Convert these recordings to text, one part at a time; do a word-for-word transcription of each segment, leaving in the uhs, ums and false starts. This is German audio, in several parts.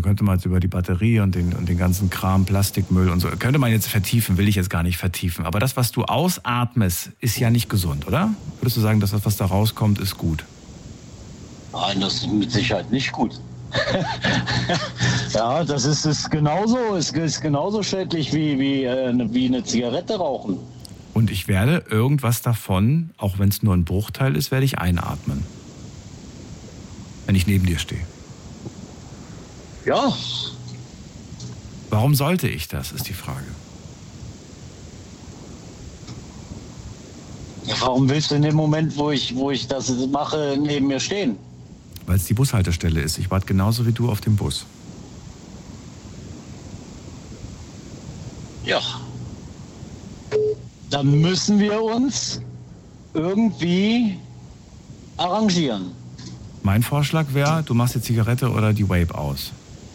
könnte man jetzt über die Batterie und den, und den ganzen Kram, Plastikmüll und so, könnte man jetzt vertiefen, will ich jetzt gar nicht vertiefen. Aber das, was du ausatmest, ist ja nicht gesund, oder? Würdest du sagen, dass das, was da rauskommt, ist gut? Nein, das ist mit Sicherheit nicht gut. Ja, das ist, ist genauso, ist, ist genauso schädlich wie, wie, äh, wie eine Zigarette rauchen. Und ich werde irgendwas davon, auch wenn es nur ein Bruchteil ist, werde ich einatmen. Wenn ich neben dir stehe. Ja. Warum sollte ich das, ist die Frage. Ja, warum willst du in dem Moment, wo ich, wo ich das mache, neben mir stehen? Weil es die Bushaltestelle ist. Ich warte genauso wie du auf dem Bus. Ja. Dann müssen wir uns irgendwie arrangieren. Mein Vorschlag wäre, du machst die Zigarette oder die Vape aus.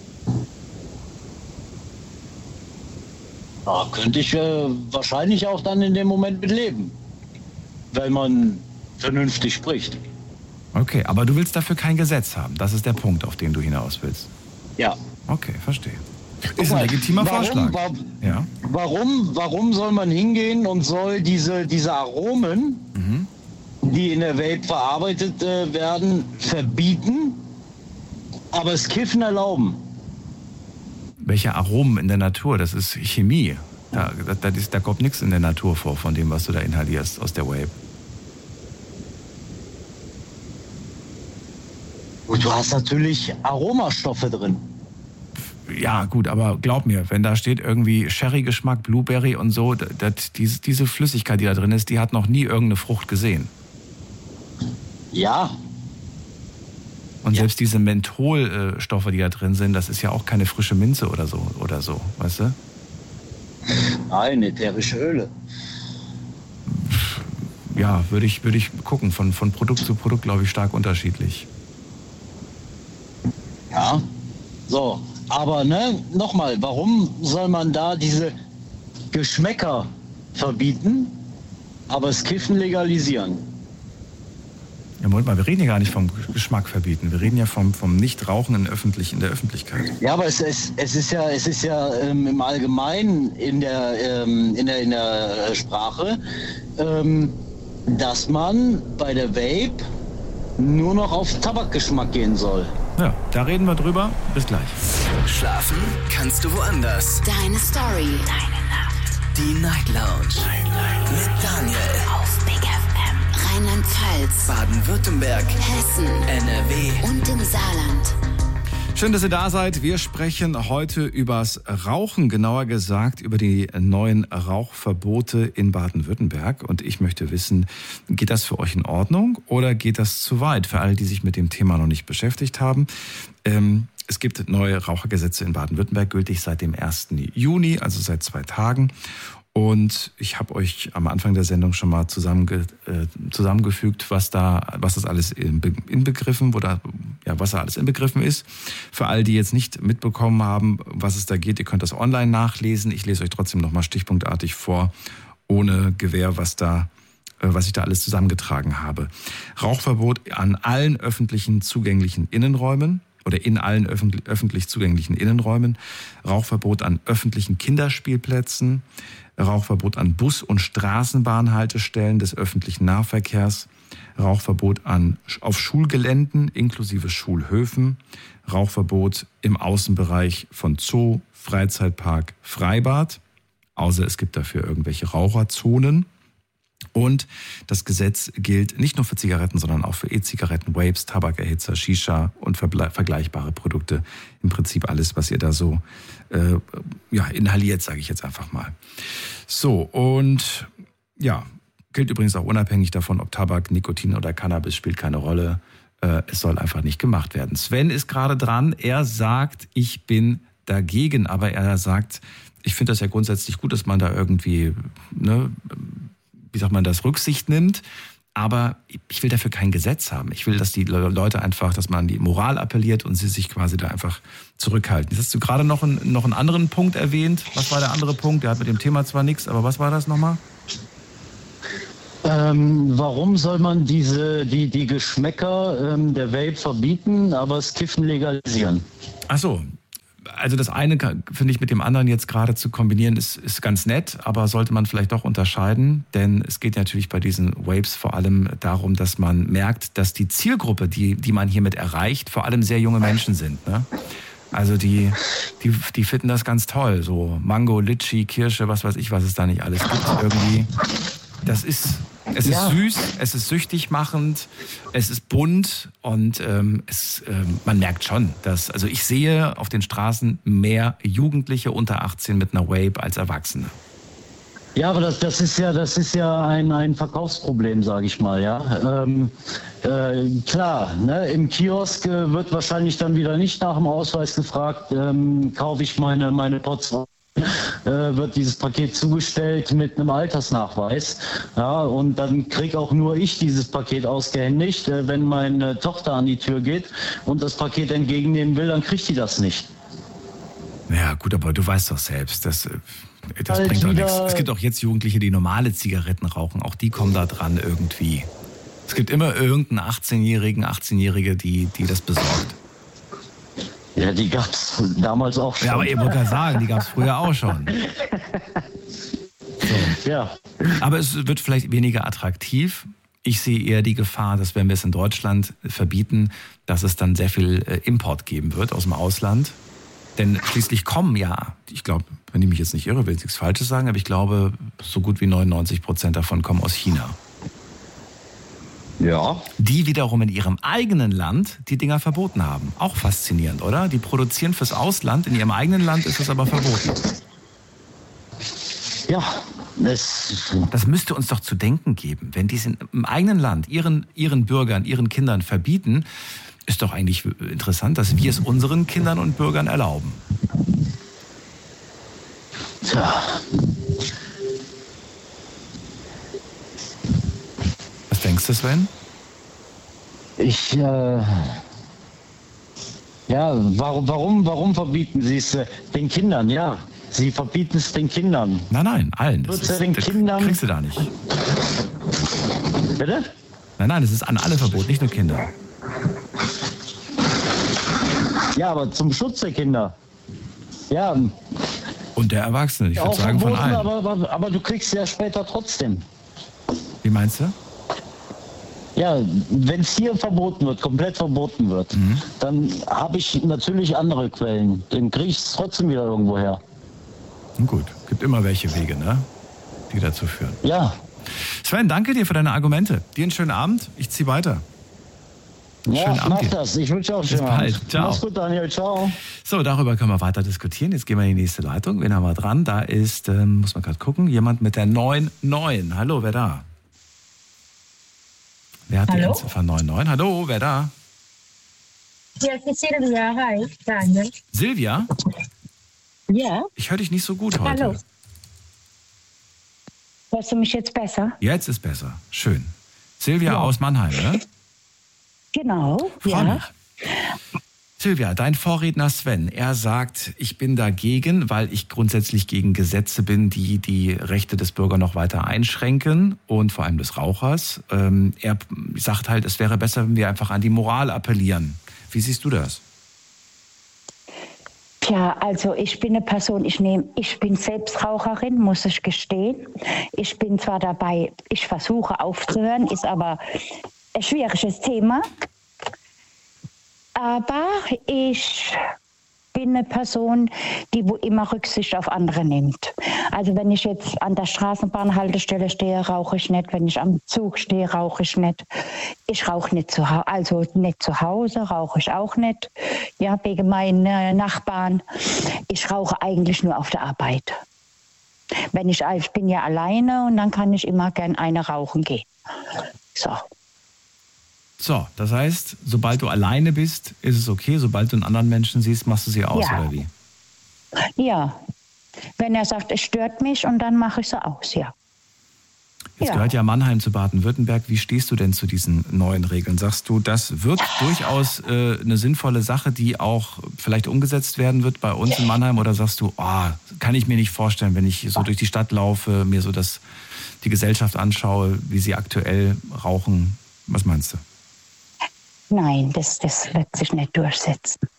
Da könnte ich äh, wahrscheinlich auch dann in dem Moment mit leben. Wenn man vernünftig spricht. Okay, aber du willst dafür kein Gesetz haben. Das ist der Punkt, auf den du hinaus willst. Ja. Okay, verstehe. Guck Ist ein mal, legitimer warum, Vorschlag. Warum, ja. warum, warum soll man hingehen und soll diese, diese Aromen, mhm. die in der Welt verarbeitet äh, werden, verbieten, aber das Kiffen erlauben? Welche Aromen in der Natur? Das ist Chemie. Da, da, da, da kommt nichts in der Natur vor von dem, was du da inhalierst aus der Vape. Und du hast natürlich Aromastoffe drin. Ja, gut, aber glaub mir, wenn da steht irgendwie Sherry-Geschmack, Blueberry und so, das, diese, diese Flüssigkeit, die da drin ist, die hat noch nie irgendeine Frucht gesehen. Ja. Und ja. selbst diese Mentholstoffe, die da drin sind, das ist ja auch keine frische Minze oder so, oder so, weißt du? Nein, ätherische Öle. Ja, würde ich, würde ich gucken. Von, von Produkt zu Produkt, glaube ich, stark unterschiedlich. Ja, so. Aber ne, nochmal, warum soll man da diese Geschmäcker verbieten, aber das Kiffen legalisieren? Ja, Moment mal, wir reden ja gar nicht vom Geschmack verbieten. Wir reden ja vom, vom Nichtrauchen in, öffentlich, in der Öffentlichkeit. Ja, aber es, es, es ist ja, es ist ja ähm, im Allgemeinen in der, ähm, in der, in der Sprache, ähm, dass man bei der Vape nur noch auf Tabakgeschmack gehen soll. Ja, da reden wir drüber. Bis gleich. Schlafen kannst du woanders. Deine Story. Deine Nacht. Die Night Lounge. Night, Night. Mit Daniel. Auf Big F M. Rheinland-Pfalz. Baden-Württemberg. Hessen. N R W. Und im Saarland. Schön, dass ihr da seid. Wir sprechen heute übers Rauchen, genauer gesagt über die neuen Rauchverbote in Baden-Württemberg. Und ich möchte wissen, geht das für euch in Ordnung oder geht das zu weit? Für alle, die sich mit dem Thema noch nicht beschäftigt haben. Ähm, es gibt neue Rauchergesetze in Baden-Württemberg, gültig seit dem ersten Juni, also seit zwei Tagen. Und ich habe euch am Anfang der Sendung schon mal zusammenge, äh, zusammengefügt, was da, was das alles inbegriffen, wo da, ja, was da alles inbegriffen ist. Für all die jetzt nicht mitbekommen haben, was es da geht, ihr könnt das online nachlesen. Ich lese euch trotzdem nochmal stichpunktartig vor, ohne Gewähr, was da, äh, was ich da alles zusammengetragen habe. Rauchverbot an allen öffentlichen zugänglichen Innenräumen. Oder in allen öffentlich, öffentlich zugänglichen Innenräumen, Rauchverbot an öffentlichen Kinderspielplätzen, Rauchverbot an Bus- und Straßenbahnhaltestellen des öffentlichen Nahverkehrs, Rauchverbot an, auf Schulgeländen inklusive Schulhöfen, Rauchverbot im Außenbereich von Zoo, Freizeitpark, Freibad, außer es gibt dafür irgendwelche Raucherzonen. Und das Gesetz gilt nicht nur für Zigaretten, sondern auch für E-Zigaretten, Vapes, Tabakerhitzer, Shisha und vergleichbare Produkte. Im Prinzip alles, was ihr da so äh, ja, inhaliert, sage ich jetzt einfach mal. So, und ja, gilt übrigens auch unabhängig davon, ob Tabak, Nikotin oder Cannabis, spielt keine Rolle. Äh, es soll einfach nicht gemacht werden. Sven ist gerade dran. Er sagt, ich bin dagegen, aber er sagt, ich finde das ja grundsätzlich gut, dass man da irgendwie, ne, wie sagt man das, Rücksicht nimmt. Aber ich will dafür kein Gesetz haben. Ich will, dass die Leute einfach, dass man an die Moral appelliert und sie sich quasi da einfach zurückhalten. Jetzt hast du gerade noch einen, noch einen anderen Punkt erwähnt. Was war der andere Punkt? Der hat mit dem Thema zwar nichts, aber was war das nochmal? Ähm, warum soll man diese, die, die Geschmäcker ähm, der Vape verbieten, aber das Kiffen legalisieren? Ach so. Also das eine finde ich mit dem anderen jetzt gerade zu kombinieren, ist, ist ganz nett, aber sollte man vielleicht doch unterscheiden, denn es geht natürlich bei diesen Vapes vor allem darum, dass man merkt, dass die Zielgruppe, die, die man hiermit erreicht, vor allem sehr junge Menschen sind. Ne? Also die, die, die finden das ganz toll, so Mango, Litschi, Kirsche, was weiß ich, was es da nicht alles gibt. Irgendwie, das ist... Es ist ja. süß, es ist süchtig machend, es ist bunt und ähm, es, ähm, man merkt schon, dass, also ich sehe auf den Straßen mehr Jugendliche unter achtzehn mit einer Vape als Erwachsene. Ja, aber das, das ist ja, das ist ja ein, ein Verkaufsproblem, sage ich mal, ja. Ähm, äh, klar, ne, im Kiosk äh, wird wahrscheinlich dann wieder nicht nach dem Ausweis gefragt, ähm, kaufe ich meine, meine Pots. Äh, wird dieses Paket zugestellt mit einem Altersnachweis. Ja, und dann kriege auch nur ich dieses Paket ausgehändigt. Äh, wenn meine Tochter an die Tür geht und das Paket entgegennehmen will, dann kriegt die das nicht. Ja gut, aber du weißt doch selbst, das, das halt bringt doch wieder... nichts. Es gibt auch jetzt Jugendliche, die normale Zigaretten rauchen. Auch die kommen da dran irgendwie. Es gibt immer irgendeinen achtzehnjährigen, achtzehnjährige, die, die das besorgt. Ja, die gab's damals auch schon. Ja, aber ihr wollt ja sagen, die gab's früher auch schon. So. Ja. Aber es wird vielleicht weniger attraktiv. Ich sehe eher die Gefahr, dass wenn wir es in Deutschland verbieten, dass es dann sehr viel Import geben wird aus dem Ausland. Denn schließlich kommen ja, ich glaube, wenn ich mich jetzt nicht irre, will ich nichts Falsches sagen, aber ich glaube, so gut wie neunundneunzig Prozent davon kommen aus China. Ja. Die wiederum in ihrem eigenen Land die Dinger verboten haben. Auch faszinierend, oder? Die produzieren fürs Ausland, in ihrem eigenen Land ist es aber verboten. Ja, das... Das müsste uns doch zu denken geben. Wenn die es im eigenen Land ihren, ihren Bürgern, ihren Kindern verbieten, ist doch eigentlich interessant, dass wir es unseren Kindern und Bürgern erlauben. Tja... Was denkst du, Sven? Ich, äh, ja, warum, warum, warum verbieten Sie es äh, den Kindern? Ja, Sie verbieten es den Kindern. Nein, nein, allen. Das, Wird's ist, den das Kindern... kriegst du da nicht. Bitte? Nein, nein, es ist an alle verboten, nicht nur Kinder. Ja, aber zum Schutz der Kinder. Ja. Und der Erwachsenen, ich würde auch sagen von verboten, allen. aber, aber, aber du kriegst ja später trotzdem. Wie meinst du? Ja, wenn es hier verboten wird, komplett verboten wird, mhm. dann habe ich natürlich andere Quellen. Dann kriege ich es trotzdem wieder irgendwo her. Na gut, gibt immer welche Wege, ne? Die dazu führen. Ja. Sven, danke dir für deine Argumente. Dir einen schönen Abend. Ich ziehe weiter. Ja, schönen Abend mach dir. das. Ich wünsche auch Bis schönen bald. Abend. Ciao. Mach's gut, Daniel. Ciao. So, darüber können wir weiter diskutieren. Jetzt gehen wir in die nächste Leitung. Wen haben wir dran? Da ist, ähm, muss man gerade gucken, jemand mit der neun neun. Hallo, wer da? Wer hat Hallo? die Endziffer neun neun? Hallo, wer da? Ja, es ist Silvia. Hi, Daniel. Silvia? Ja. Ich höre dich nicht so gut heute. Hallo. Hörst du mich jetzt besser? Jetzt ist besser. Schön. Silvia Ja. aus Mannheim, ne? Genau. Freu ja. mich. Silvia, dein Vorredner Sven, er sagt, ich bin dagegen, weil ich grundsätzlich gegen Gesetze bin, die die Rechte des Bürgers noch weiter einschränken und vor allem des Rauchers. Ähm, er sagt halt, es wäre besser, wenn wir einfach an die Moral appellieren. Wie siehst du das? Tja, also ich bin eine Person, ich nehme, ich bin selbst Raucherin, muss ich gestehen. Ich bin zwar dabei, ich versuche aufzuhören, ist aber ein schwieriges Thema. Aber ich bin eine Person, die wo immer Rücksicht auf andere nimmt. Also wenn ich jetzt an der Straßenbahnhaltestelle stehe, rauche ich nicht. Wenn ich am Zug stehe, rauche ich nicht. Ich rauche nicht zu Hause, also nicht zu Hause, rauche ich auch nicht. Ja, wegen meinen äh, Nachbarn. Ich rauche eigentlich nur auf der Arbeit. Wenn ich, ich bin ja alleine und dann kann ich immer gern eine rauchen gehen. So. So, das heißt, sobald du alleine bist, ist es okay. Sobald du einen anderen Menschen siehst, machst du sie aus, Ja. oder wie? Ja. Wenn er sagt, es stört mich und dann mache ich sie aus, ja. Jetzt Ja. gehört ja Mannheim zu Baden-Württemberg. Wie stehst du denn zu diesen neuen Regeln? Sagst du, das wird durchaus äh, eine sinnvolle Sache, die auch vielleicht umgesetzt werden wird bei uns in Mannheim? Oder sagst du, oh, kann ich mir nicht vorstellen, wenn ich so durch die Stadt laufe, mir so das, die Gesellschaft anschaue, wie sie aktuell rauchen? Was meinst du? Nein, das, das wird sich nicht durchsetzen.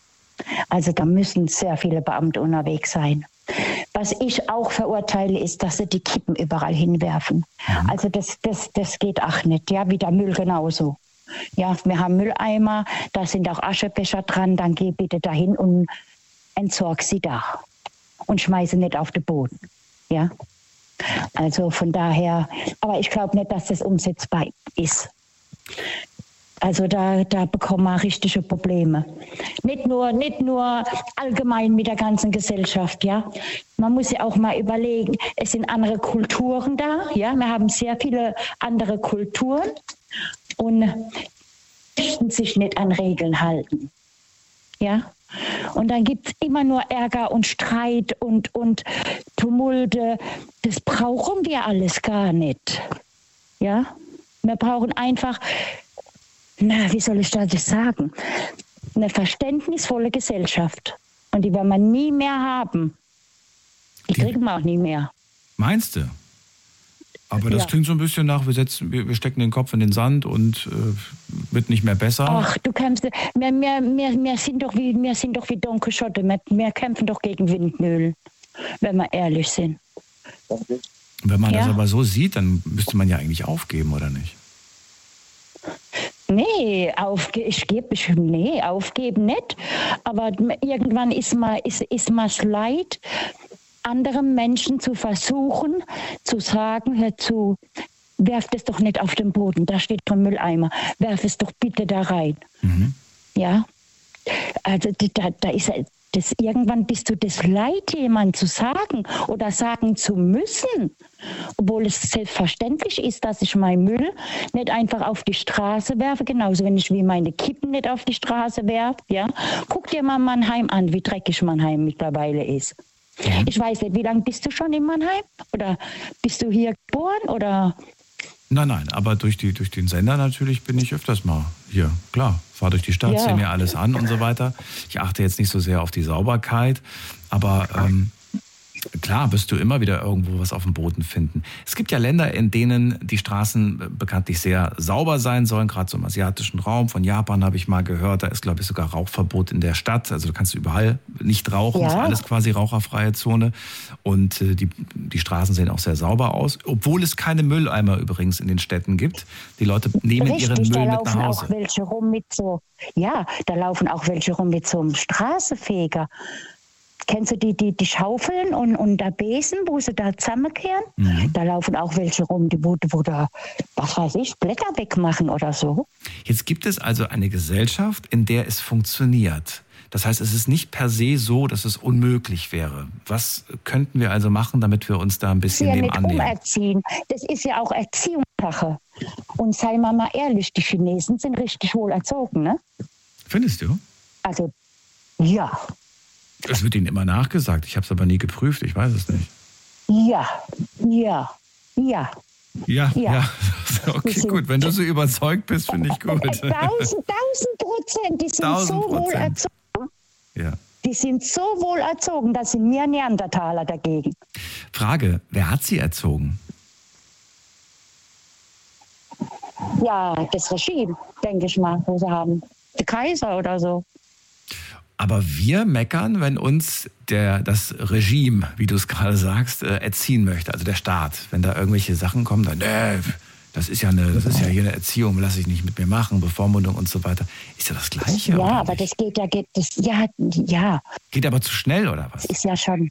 Also da müssen sehr viele Beamte unterwegs sein. Was ich auch verurteile, ist, dass sie die Kippen überall hinwerfen. Mhm. Also das, das, das geht auch nicht. Ja, wie der Müll genauso. Ja, wir haben Mülleimer, da sind auch Aschebecher dran, dann geh bitte dahin und entsorg sie da. Und schmeiße nicht auf den Boden. Ja. Also von daher, aber ich glaube nicht, dass das umsetzbar ist. Also da, da bekommen wir richtige Probleme. Nicht nur, nicht nur allgemein mit der ganzen Gesellschaft, ja. Man muss ja auch mal überlegen, es sind andere Kulturen da, ja. Wir haben sehr viele andere Kulturen und möchten sich nicht an Regeln halten, ja. Und dann gibt es immer nur Ärger und Streit und, und Tumulte. Das brauchen wir alles gar nicht, ja. Wir brauchen einfach... Na, wie soll ich das sagen? Eine verständnisvolle Gesellschaft. Und die werden wir nie mehr haben. Die, die kriegen wir auch nie mehr. Meinst du? Aber das ja. klingt so ein bisschen nach, wir, setzen, wir, wir stecken den Kopf in den Sand und äh, wird nicht mehr besser. Ach, du kämpfst, wir, wir, wir, wir, sind doch wie, wir sind doch wie Don Quixote. Wir, wir kämpfen doch gegen Windmühlen, wenn wir ehrlich sind. Wenn man ja. das aber so sieht, dann müsste man ja eigentlich aufgeben, oder nicht? Nee, aufge ich gebe, ich, nee, aufgeben nicht. Aber irgendwann ist man ist, ist man's leid, anderen Menschen zu versuchen, zu sagen, hör zu, werf das doch nicht auf den Boden, da steht doch ein Mülleimer, werf es doch bitte da rein. Mhm. Ja, also da, da ist das, irgendwann bist du das leid, jemand zu sagen oder sagen zu müssen. Obwohl es selbstverständlich ist, dass ich meinen Müll nicht einfach auf die Straße werfe, genauso wenn ich wie meine Kippen nicht auf die Straße werfe. Ja? Guck dir mal Mannheim an, wie dreckig Mannheim mittlerweile ist. Mhm. Ich weiß nicht, wie lange bist du schon in Mannheim? Oder bist du hier geboren? Oder... Nein, nein, aber durch, die, durch den Sender natürlich bin ich öfters mal hier. Klar, fahre durch die Stadt, ja. sehe mir alles an und so weiter. Ich achte jetzt nicht so sehr auf die Sauberkeit, aber ähm, klar wirst du immer wieder irgendwo was auf dem Boden finden. Es gibt ja Länder, in denen die Straßen bekanntlich sehr sauber sein sollen, gerade so im asiatischen Raum. Von Japan habe ich mal gehört, da ist, glaube ich, sogar Rauchverbot in der Stadt. Also du kannst überall nicht rauchen, ja. ist alles quasi raucherfreie Zone. Und äh, die, die Straßen sehen auch sehr sauber aus, obwohl es keine Mülleimer übrigens in den Städten gibt. Die Leute nehmen Richtig, ihren Müll da mit nach Hause. Auch welche rum mit so, ja, da laufen auch welche rum mit so einem Straßenfeger. Kennst du die, die, die Schaufeln und, und der Besen, wo sie da zusammenkehren? Mhm. Da laufen auch welche rum, die wo, wo da, was weiß ich, Blätter wegmachen oder so. Jetzt gibt es also eine Gesellschaft, in der es funktioniert. Das heißt, es ist nicht per se so, dass es unmöglich wäre. Was könnten wir also machen, damit wir uns da ein bisschen ja, dem nicht annehmen? Umerziehen. Das ist ja auch Erziehungssache. Und sei mal mal ehrlich, die Chinesen sind richtig wohl erzogen, ne? Findest du? Also, ja. Es wird ihnen immer nachgesagt. Ich habe es aber nie geprüft. Ich weiß es nicht. Ja, ja, ja. Ja, ja. ja. Okay, gut. Wenn du so überzeugt bist, finde ich gut. Tausend, tausend Prozent. Die sind so wohl erzogen. Ja. Die sind so wohl erzogen, dass sie mir Neandertaler dagegen. Frage, wer hat sie erzogen? Ja, das Regime, denke ich mal, wo sie haben. Der Kaiser oder so. Aber wir meckern, wenn uns der, das Regime, wie du es gerade sagst, äh, erziehen möchte, also der Staat. Wenn da irgendwelche Sachen kommen, dann, äh, das ist ja eine, das ist ja hier eine Erziehung, lass ich nicht mit mir machen, Bevormundung und so weiter. Ist ja das Gleiche, ja, oder aber nicht? das geht ja, geht, das, ja, ja. Geht aber zu schnell, oder was? Das ist ja schon...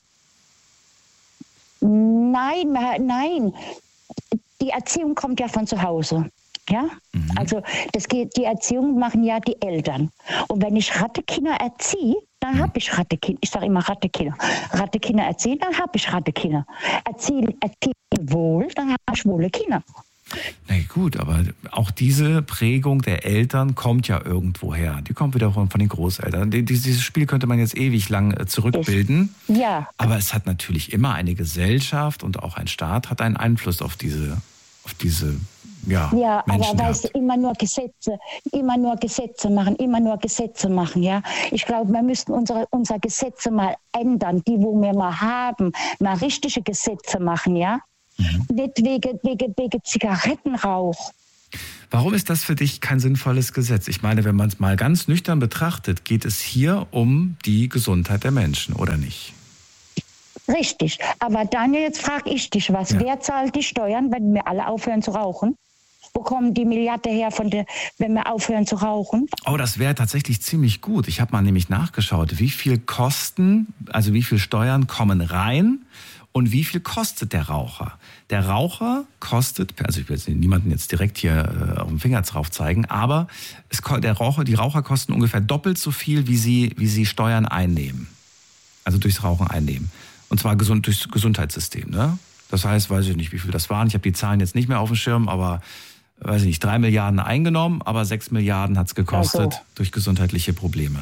Nein, nein. Die Erziehung kommt ja von zu Hause. Ja, mhm. also das geht, die Erziehung machen ja die Eltern. Und wenn ich Rattekinder erziehe, dann habe ich Rattekinder. Ich sage immer Rattekinder. Rattekinder erziehen, dann habe ich Rattekinder. Erziehe erzieh wohl, dann habe ich wohle Kinder. Na gut, aber auch diese Prägung der Eltern kommt ja irgendwo her. Die kommt wieder von, von den Großeltern. Dieses Spiel könnte man jetzt ewig lang zurückbilden. Ich, ja. Aber es hat natürlich immer eine Gesellschaft und auch ein Staat hat einen Einfluss auf diese, auf diese Ja, ja, Menschen aber weißt du, immer nur Gesetze, immer nur Gesetze machen, immer nur Gesetze machen, ja. Ich glaube, wir müssten unsere, unsere Gesetze mal ändern, die, wo wir mal haben, mal richtige Gesetze machen, ja. Mhm. Nicht wegen, wegen, wegen Zigarettenrauch. Warum ist das für dich kein sinnvolles Gesetz? Ich meine, wenn man es mal ganz nüchtern betrachtet, geht es hier um die Gesundheit der Menschen, oder nicht? Richtig. Aber Daniel, jetzt frage ich dich was. Ja. Wer zahlt die Steuern, wenn wir alle aufhören zu rauchen? Wo kommen die Milliarden her, von der, wenn wir aufhören zu rauchen? Oh, das wäre tatsächlich ziemlich gut. Ich habe mal nämlich nachgeschaut, wie viel Kosten, also wie viel Steuern kommen rein und wie viel kostet der Raucher. Der Raucher kostet, also ich will jetzt niemanden jetzt direkt hier äh, auf den Finger drauf zeigen, aber es, der Raucher, die Raucher kosten ungefähr doppelt so viel, wie sie, wie sie Steuern einnehmen. Also durchs Rauchen einnehmen. Und zwar gesund, durchs Gesundheitssystem. Ne? Das heißt, weiß ich nicht, wie viel das waren. Ich habe die Zahlen jetzt nicht mehr auf dem Schirm, aber weiß ich nicht, drei Milliarden eingenommen, aber sechs Milliarden hat es gekostet Also. durch gesundheitliche Probleme.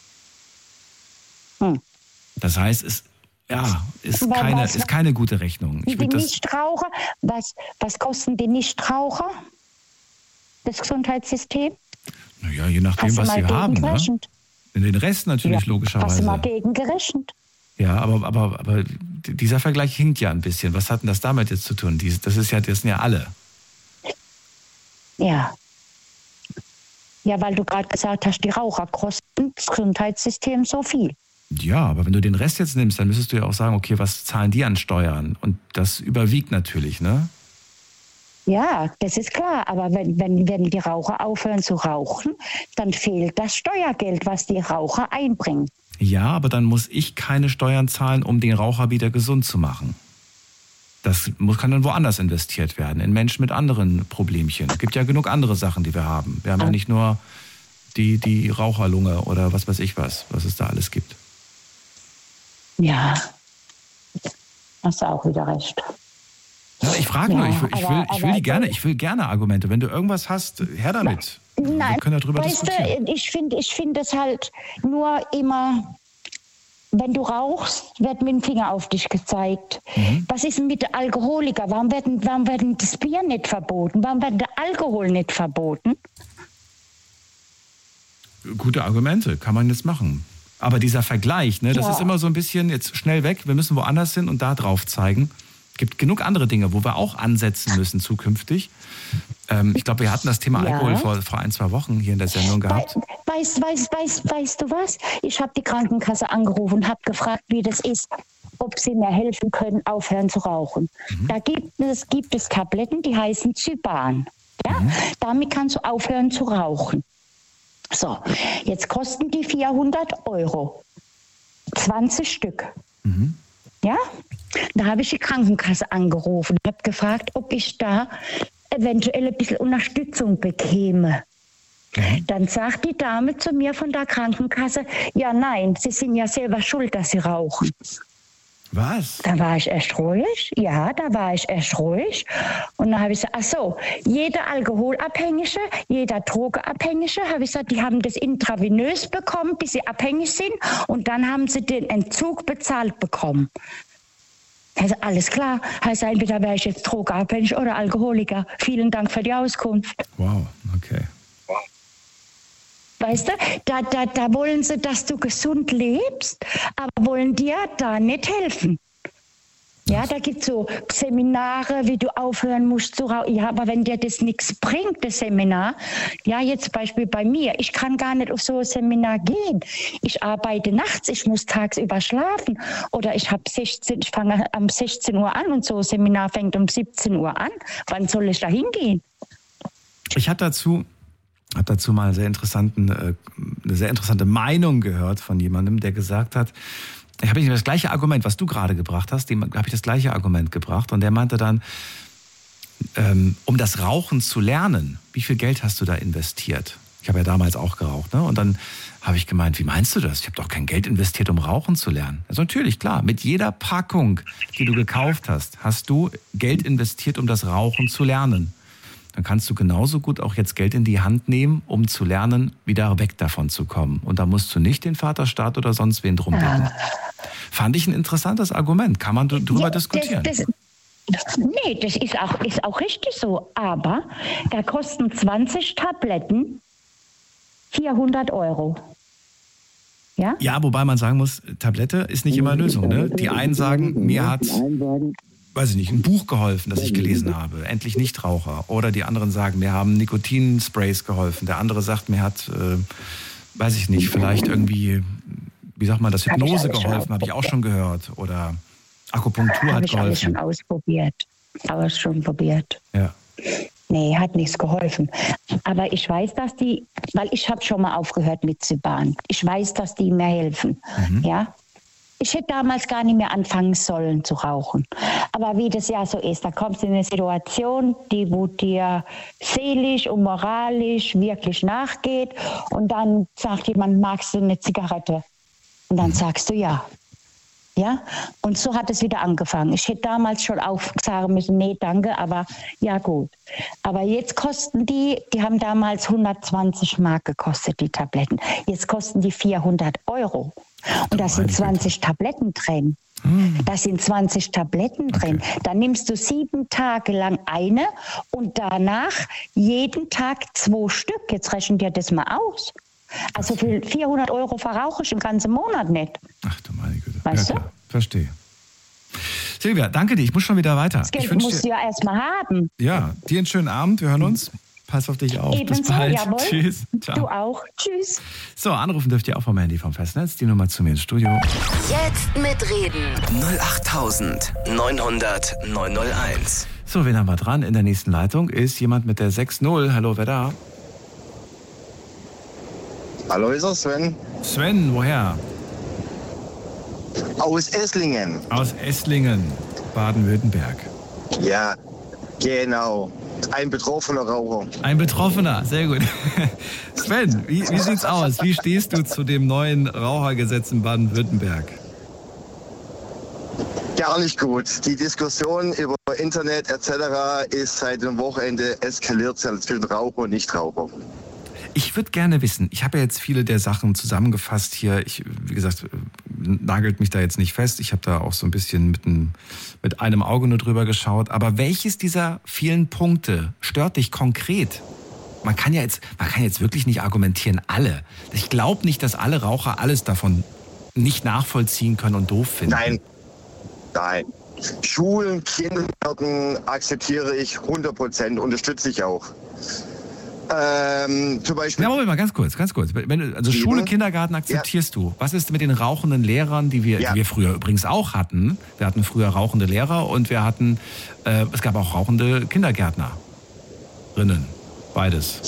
Hm. Das heißt, es ja, ist, Aber keine, was- ist keine gute Rechnung. Ich Die würd das, Nichtraucher, was, was kosten die Nichtraucher? Das Gesundheitssystem? naja, je nachdem, Hast du was mal sie haben. Ne? gegengerechnet? Den Rest natürlich Ja. Hast du logischerweise. mal gegengerechnet? Ja, aber, aber, aber dieser Vergleich hinkt ja ein bisschen. Was hat denn das damit jetzt zu tun? Dies- Das ist ja, das sind ja alle. Ja. Ja, weil du gerade gesagt hast, die Raucher kosten das Gesundheitssystem so viel. Ja, aber wenn du den Rest jetzt nimmst, dann müsstest du ja auch sagen, okay, was zahlen die an Steuern? Und das überwiegt natürlich, ne? Ja, das ist klar. Aber wenn, wenn, wenn die Raucher aufhören zu rauchen, dann fehlt das Steuergeld, was die Raucher einbringen. Ja, aber dann muss ich keine Steuern zahlen, um den Raucher wieder gesund zu machen. Das muss, kann dann woanders investiert werden, in Menschen mit anderen Problemchen. Es gibt ja genug andere Sachen, die wir haben. Wir haben ja nicht nur die, die Raucherlunge oder was weiß ich was, was es da alles gibt. Ja, hast du auch wieder recht. Ja, ich frage nur, Ja, ich will, ich, aber- will, ich will aber- die gerne, ich will gerne Argumente. Wenn du irgendwas hast, her damit. Wir Nein, können darüber weißt diskutieren. du, ich finde ich find es halt nur immer, wenn du rauchst, wird mit dem Finger auf dich gezeigt. Mhm. Was ist denn mit den Alkoholikern? Warum werden, warum werden das Bier nicht verboten? Warum wird der Alkohol nicht verboten? Gute Argumente, kann man jetzt machen. Aber dieser Vergleich, ne, das Ja. ist immer so ein bisschen jetzt schnell weg. Wir müssen woanders hin und da drauf zeigen. Es gibt genug andere Dinge, wo wir auch ansetzen müssen zukünftig. Ähm, ich glaube, wir hatten das Thema Ja. Alkohol vor, vor ein, zwei Wochen hier in der Sendung gehabt. Wei- Weißt, weißt, weißt, weißt du was? Ich habe die Krankenkasse angerufen und habe gefragt, wie das ist, ob sie mir helfen können, aufhören zu rauchen. Mhm. Da gibt es, gibt es Tabletten, die heißen Zyban. Ja? Mhm. Damit kannst du aufhören zu rauchen. So, jetzt kosten die vierhundert Euro. zwanzig Stück. Mhm. Ja? Da habe ich die Krankenkasse angerufen und habe gefragt, ob ich da eventuell ein bisschen Unterstützung bekäme. Mhm. Dann sagt die Dame zu mir von der Krankenkasse, ja nein, Sie sind ja selber schuld, dass Sie rauchen. Was? Da war ich erst ruhig, ja, da war ich erst ruhig. Und dann habe ich gesagt, ach so, jeder Alkoholabhängige, jeder Drogenabhängige, habe ich gesagt, die haben das intravenös bekommen, bis sie abhängig sind. Und dann haben sie den Entzug bezahlt bekommen. Also alles klar, heißt entweder wäre ich jetzt drogenabhängig oder Alkoholiker. Vielen Dank für die Auskunft. Wow, okay. Weißt du, da, da, da wollen sie, dass du gesund lebst, aber wollen dir da nicht helfen. Ja, da gibt es so Seminare, wie du aufhören musst zu rauchen. Ja, aber wenn dir das nichts bringt, das Seminar, ja, jetzt zum Beispiel bei mir, ich kann gar nicht auf so ein Seminar gehen. Ich arbeite nachts, ich muss tagsüber schlafen. Oder ich habe sechzehn, ich fange um sechzehn Uhr an und so ein Seminar fängt um siebzehn Uhr an. Wann soll ich da hingehen? Ich habe dazu, hab dazu mal eine sehr, interessanten, äh, eine sehr interessante Meinung gehört von jemandem, der gesagt hat, ich habe nicht das gleiche Argument, was du gerade gebracht hast, dem habe ich das gleiche Argument gebracht. Und der meinte dann, ähm, um das Rauchen zu lernen, wie viel Geld hast du da investiert? Ich habe ja damals auch geraucht, ne? Und dann habe ich gemeint, wie meinst du das? Ich habe doch kein Geld investiert, um Rauchen zu lernen. Also natürlich, klar, mit jeder Packung, die du gekauft hast, hast du Geld investiert, um das Rauchen zu lernen. Dann kannst du genauso gut auch jetzt Geld in die Hand nehmen, um zu lernen, wieder weg davon zu kommen. Und da musst du nicht den Vaterstaat oder sonst wen drum bitten. Ja. Fand ich ein interessantes Argument. Kann man drüber Ja, diskutieren. Das, das, nee, das ist auch, ist auch richtig so. Aber da kosten zwanzig Tabletten vierhundert Euro. Ja? Ja, wobei man sagen muss, Tablette ist nicht immer Lösung. Ne? Die einen sagen, mir hat, weiß ich nicht, ein Buch geholfen, das ich gelesen habe, Endlich Nichtraucher. Oder die anderen sagen, mir haben Nikotinsprays geholfen. Der andere sagt, mir hat, äh, weiß ich nicht, vielleicht irgendwie, wie sagt man das, Hypnose geholfen, habe ich auch schon gehört. Oder Akupunktur hat geholfen. Habe ich alles schon ausprobiert. Alles schon probiert. Ja. Nee, hat nichts geholfen. Aber ich weiß, dass die, weil ich habe schon mal aufgehört mit Zyban. Ich weiß, dass die mir helfen. Mhm. Ja. Ich hätte damals gar nicht mehr anfangen sollen zu rauchen. Aber wie das ja so ist, da kommst du in eine Situation, die wo dir seelisch und moralisch wirklich nachgeht. Und dann sagt jemand, magst du eine Zigarette? Und dann sagst du ja. Ja, und so hat es wieder angefangen. Ich hätte damals schon auch sagen müssen, nee, danke, aber ja gut. Aber jetzt kosten die, die haben damals hundertzwanzig Mark gekostet, die Tabletten. Jetzt kosten die vierhundert Euro. Und da sind zwanzig Tabletten drin. Da sind zwanzig Tabletten drin. Okay. Dann nimmst du sieben Tage lang eine und danach jeden Tag zwei Stück. Jetzt rechnen dir das mal aus. Also für vierhundert Euro verrauche ich im ganzen Monat nicht. Ach du meine Güte. Weißt ja, du? Klar. Verstehe. Silvia, danke dir. Ich muss schon wieder weiter. Das Geld ich musst dir, du ja erstmal haben. Ja, dir einen schönen Abend. Wir hören uns. Pass auf dich auf. Ebenso, bis bald. jawohl. Tschüss. Ciao. Du auch. Tschüss. So, anrufen dürft ihr auch vom Handy vom Festnetz. Die Nummer zu mir ins Studio. Jetzt mitreden. null acht neunhundert neunhunderteins. So, wen haben wir dran? In der nächsten Leitung ist jemand mit der sechs null. Hallo, wer da? Hallo, ist das Sven? Sven, woher? Aus Esslingen. Aus Esslingen, Baden-Württemberg. Ja, genau. Ein betroffener Raucher. Ein Betroffener, sehr gut. Sven, wie, wie sieht's aus? Wie stehst du zu dem neuen Rauchergesetz in Baden-Württemberg? Gar nicht gut. Die Diskussion über Internet et cetera ist seit dem Wochenende eskaliert zwischen Raucher und Nichtraucher. Ich würde gerne wissen, ich habe ja jetzt viele der Sachen zusammengefasst hier. Ich, wie gesagt, nagelt mich da jetzt nicht fest. Ich habe da auch so ein bisschen mit, ein, mit einem Auge nur drüber geschaut. Aber welches dieser vielen Punkte stört dich konkret? Man kann ja jetzt, man kann jetzt wirklich nicht argumentieren, alle. Ich glaube nicht, dass alle Raucher alles davon nicht nachvollziehen können und doof finden. Nein, nein. Schulen, Kindergärten akzeptiere ich hundert Prozent, unterstütze ich auch. Ähm, zum Beispiel. Ja, Moment mal, ganz kurz, ganz kurz. Wenn du, also Schule, Kindergarten akzeptierst ja. du. Was ist mit den rauchenden Lehrern, die wir, ja. die wir früher übrigens auch hatten? Wir hatten früher rauchende Lehrer und wir hatten, äh, es gab auch rauchende Kindergärtnerinnen. Beides.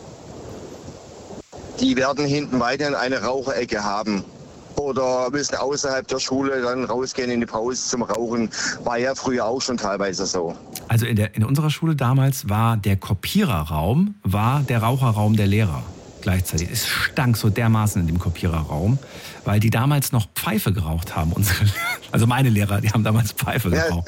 Die werden hinten weiterhin eine Raucherecke haben. Oder müssen außerhalb der Schule dann rausgehen in die Pause zum Rauchen. War ja früher auch schon teilweise so. Also in, der, in unserer Schule damals war der Kopiererraum, war der Raucherraum der Lehrer gleichzeitig. Es stank so dermaßen in dem Kopiererraum, weil die damals noch Pfeife geraucht haben. Unsere, also meine Lehrer, die haben damals Pfeife geraucht.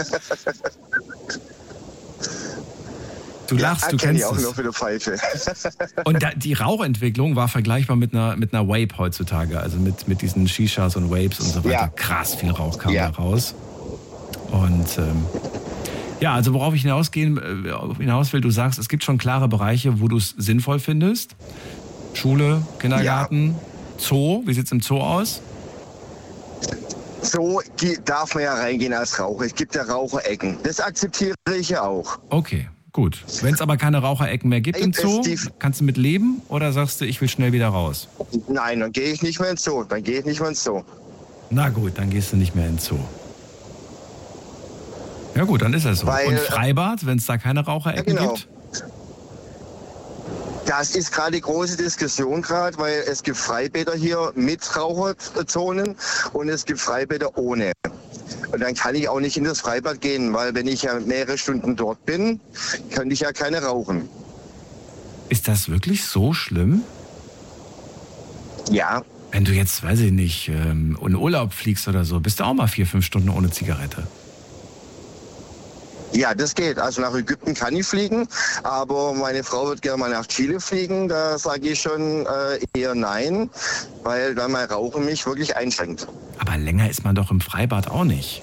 Du ja, lachst, du kennst ich auch es. noch für eine Pfeife. Und da, die Rauchentwicklung war vergleichbar mit einer, mit einer Vape heutzutage. Also mit, mit diesen Shishas und Vapes und so weiter. Ja. Krass viel Rauch kam ja. da raus. Und ähm, ja, also worauf ich hinausgehen, äh, hinaus will, du sagst, es gibt schon klare Bereiche, wo du es sinnvoll findest. Schule, Kindergarten, ja. Zoo. Wie sieht es im Zoo aus? So darf man ja reingehen als Raucher. Es gibt ja Raucherecken. Das akzeptiere ich ja auch. Okay. Gut. Wenn es aber keine Raucherecken mehr gibt im Zoo, kannst du mit leben oder sagst du, ich will schnell wieder raus? Nein, dann gehe ich nicht mehr ins Zoo. Dann gehe ich nicht mehr ins Zoo. Na gut, dann gehst du nicht mehr ins Zoo. Ja gut, dann ist das so. Weil, und Freibad, wenn es da keine Raucherecken ja, genau. gibt? Das ist gerade die große Diskussion gerade, weil es gibt Freibäder hier mit Raucherzonen und es gibt Freibäder ohne. Und dann kann ich auch nicht in das Freibad gehen, weil wenn ich ja mehrere Stunden dort bin, kann ich ja keine rauchen. Ist das wirklich so schlimm? Ja. Wenn du jetzt, weiß ich nicht, in Urlaub fliegst oder so, bist du auch mal vier, fünf Stunden ohne Zigarette? Ja, das geht. Also nach Ägypten kann ich fliegen, aber meine Frau wird gerne mal nach Chile fliegen. Da sage ich schon äh, eher nein, weil dann mein Rauchen mich wirklich einschränkt. Aber länger ist man doch im Freibad auch nicht.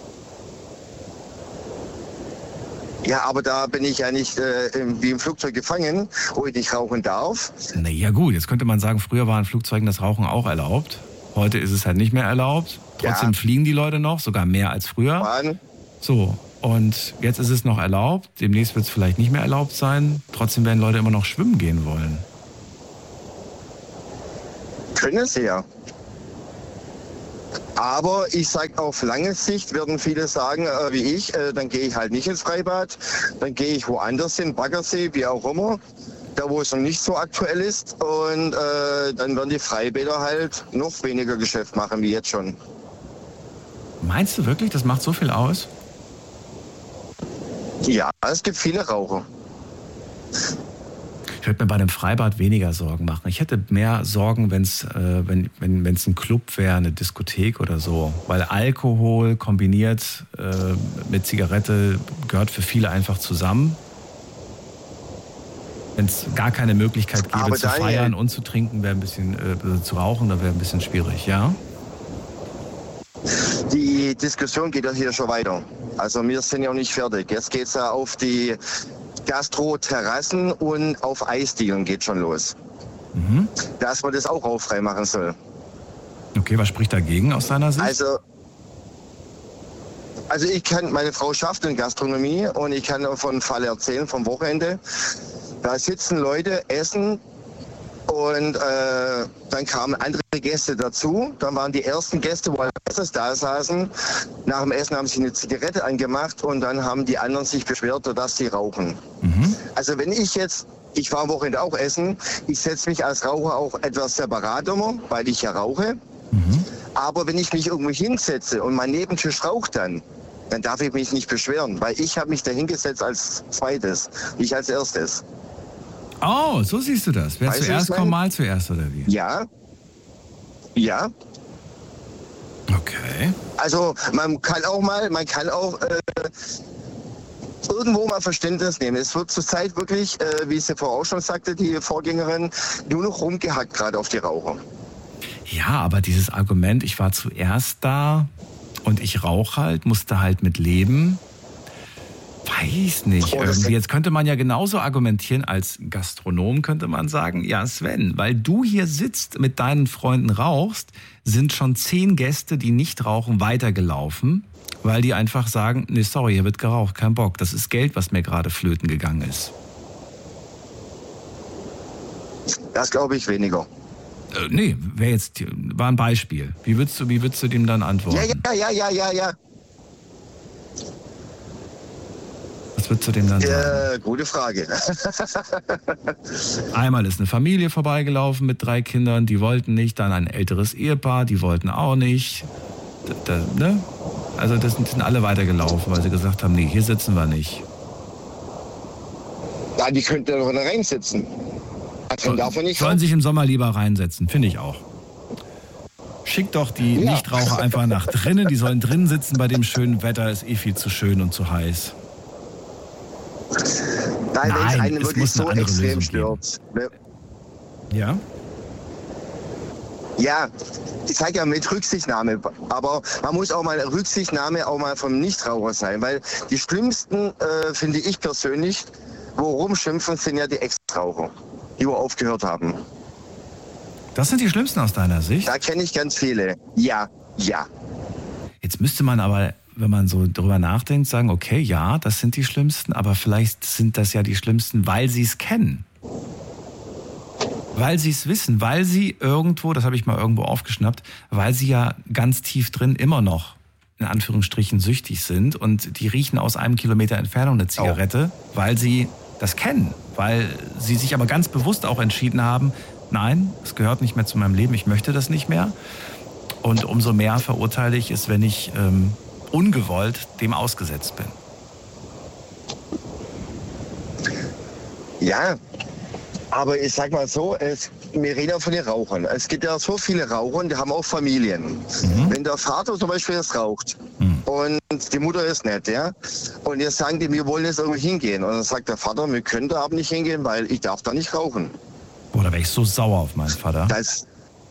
Ja, aber da bin ich ja nicht äh, wie im Flugzeug gefangen, wo ich nicht rauchen darf. Na ja gut, jetzt könnte man sagen, früher war in Flugzeugen das Rauchen auch erlaubt. Heute ist es halt nicht mehr erlaubt. Trotzdem ja. fliegen die Leute noch, sogar mehr als früher. Mann. So, Und jetzt ist es noch erlaubt, demnächst wird es vielleicht nicht mehr erlaubt sein. Trotzdem werden Leute immer noch schwimmen gehen wollen. Können sie ja. Aber ich sage, auf lange Sicht werden viele sagen, äh, wie ich, äh, dann gehe ich halt nicht ins Freibad, dann gehe ich woanders hin, Baggersee, wie auch immer, da wo es noch nicht so aktuell ist. Und äh, dann werden die Freibäder halt noch weniger Geschäft machen wie jetzt schon. Meinst du wirklich, das macht so viel aus? Ja, es gibt viele Raucher. Ich würde mir bei dem Freibad weniger Sorgen machen. Ich hätte mehr Sorgen, wenn's, äh, wenn wenn wenn es ein Club wäre, eine Diskothek oder so. Weil Alkohol kombiniert äh, mit Zigarette gehört für viele einfach zusammen. Wenn es gar keine Möglichkeit gäbe, Aber zu Daniel, feiern und zu trinken, wäre ein bisschen äh, zu rauchen, da wäre ein bisschen schwierig, ja? Die Diskussion geht ja hier schon weiter. Also wir sind ja noch nicht fertig. Jetzt geht es ja auf die Gastro-Terrassen und auf Eisdielen geht schon los. Mhm. Dass man das auch rauchfrei machen soll. Okay, was spricht dagegen aus deiner Sicht? Also, also ich kann, meine Frau schafft in Gastronomie und ich kann von einem Fall erzählen vom Wochenende. Da sitzen Leute, essen und äh, dann kamen andere Gäste dazu. Dann waren die ersten Gäste, wo als erstes da saßen. Nach dem Essen haben sie eine Zigarette angemacht und dann haben die anderen sich beschwert, dass sie rauchen. Mhm. Also wenn ich jetzt, ich war am Wochenende auch essen, ich setze mich als Raucher auch etwas separat immer, weil ich ja rauche. Mhm. Aber wenn ich mich irgendwo hinsetze und mein Nebentisch raucht dann, dann darf ich mich nicht beschweren, weil ich habe mich da hingesetzt als zweites, nicht als erstes. Oh, so siehst du das. Wer Weißt zuerst kommt, mal zuerst, oder wie? Ja. Ja. Okay. Also man kann auch mal, man kann auch äh, irgendwo mal Verständnis nehmen. Es wird zurzeit wirklich, äh, wie sie vorher auch schon sagte, die Vorgängerin, nur noch rumgehackt gerade auf die Raucher. Ja, aber dieses Argument, ich war zuerst da und ich rauche halt, musste halt mit leben. Weiß nicht. Oh, irgendwie. Jetzt könnte man ja genauso argumentieren, als Gastronom könnte man sagen, ja Sven, weil du hier sitzt, mit deinen Freunden rauchst, sind schon zehn Gäste, die nicht rauchen, weitergelaufen, weil die einfach sagen, nee, sorry, hier wird geraucht, kein Bock. Das ist Geld, was mir gerade flöten gegangen ist. Das glaube ich weniger. Äh, nee, wäre jetzt, war ein Beispiel. Wie würdest du, wie würdest du dem dann antworten? Ja, ja, ja, ja, ja, ja. Was würdest du dem dann sagen? Äh, gute Frage. Einmal ist eine Familie vorbeigelaufen mit drei Kindern, die wollten nicht. Dann ein älteres Ehepaar, die wollten auch nicht. Da, da, ne? Also das sind, sind alle weitergelaufen, weil sie gesagt haben, nee, hier sitzen wir nicht. Ja, die könnten doch da reinsitzen. Also davon nicht. Sollen sich im Sommer lieber reinsetzen, finde ich auch. Schickt doch die Ja. Nichtraucher einfach nach drinnen. Die sollen drinnen sitzen bei dem schönen Wetter, ist eh viel zu schön und zu heiß. Nein, wenn es Nein, einen es wirklich muss eine so andere extrem Lösung stört. Ne? Ja? Ja, ich sage ja mit Rücksichtnahme, aber man muss auch mal Rücksichtnahme auch mal vom Nichtraucher sein, weil die schlimmsten, äh, finde ich persönlich, wo rumschimpfen, sind ja die Ex-Raucher, die wo aufgehört haben. Das sind die schlimmsten aus deiner Sicht? Da kenne ich ganz viele. Ja, ja. Jetzt müsste man aber, wenn man so drüber nachdenkt, sagen, okay, ja, das sind die schlimmsten, aber vielleicht sind das ja die schlimmsten, weil sie es kennen. Weil sie es wissen, weil sie irgendwo, das habe ich mal irgendwo aufgeschnappt, weil sie ja ganz tief drin immer noch, in Anführungsstrichen, süchtig sind und die riechen aus einem Kilometer Entfernung eine Zigarette, oh. weil sie das kennen, weil sie sich aber ganz bewusst auch entschieden haben, nein, es gehört nicht mehr zu meinem Leben, ich möchte das nicht mehr. Und umso mehr verurteile ich es, wenn ich ähm, ungewollt dem ausgesetzt bin. Ja, aber ich sag mal so, es, wir reden ja von den Rauchern. Es gibt ja so viele Raucher, die haben auch Familien. Mhm. Wenn der Vater zum Beispiel jetzt raucht mhm. und die Mutter ist nett, ja, und jetzt sagen die, wir wollen jetzt irgendwo hingehen. Und dann sagt der Vater, wir können da aber nicht hingehen, weil ich darf da nicht rauchen. Boah, da wäre ich so sauer auf meinen Vater. Das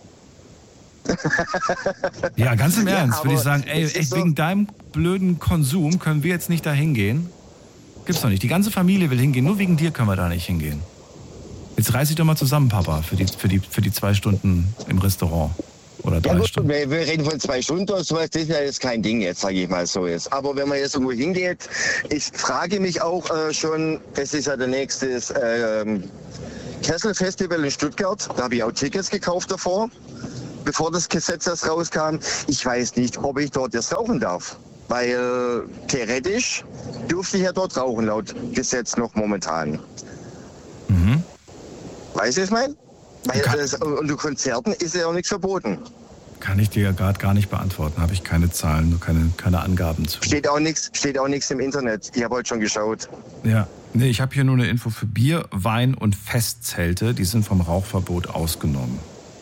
ja, ganz im Ernst, ja, würde ich sagen, ey, echt, so wegen deinem blöden Konsum können wir jetzt nicht da hingehen. Gibt's doch nicht. Die ganze Familie will hingehen, nur wegen dir können wir da nicht hingehen. Jetzt reiß dich doch mal zusammen, Papa, für die, für die, für die zwei Stunden im Restaurant. Oder drei Ja gut, Stunden? wir, wir reden von zwei Stunden oder sowas, das ist ja jetzt kein Ding jetzt, sage ich mal so jetzt. Aber wenn man jetzt irgendwo hingeht, ich frage mich auch äh, schon, das ist ja der nächste äh, Kessel-Festival in Stuttgart, da habe ich auch Tickets gekauft davor, bevor das Gesetz erst rauskam. Ich weiß nicht, ob ich dort jetzt rauchen darf, weil äh, theoretisch dürfte ich ja dort rauchen, laut Gesetz noch momentan. Mhm. Weißt du, was ich meine? Weil Kann- das, unter Konzerten ist ja auch nichts verboten. Kann ich dir gerade gar nicht beantworten. Habe ich keine Zahlen, nur keine, keine Angaben zu. Steht auch nichts, steht auch nichts im Internet. Ich habe heute schon geschaut. Ja, nee, ich habe hier nur eine Info für Bier, Wein und Festzelte. Die sind vom Rauchverbot ausgenommen.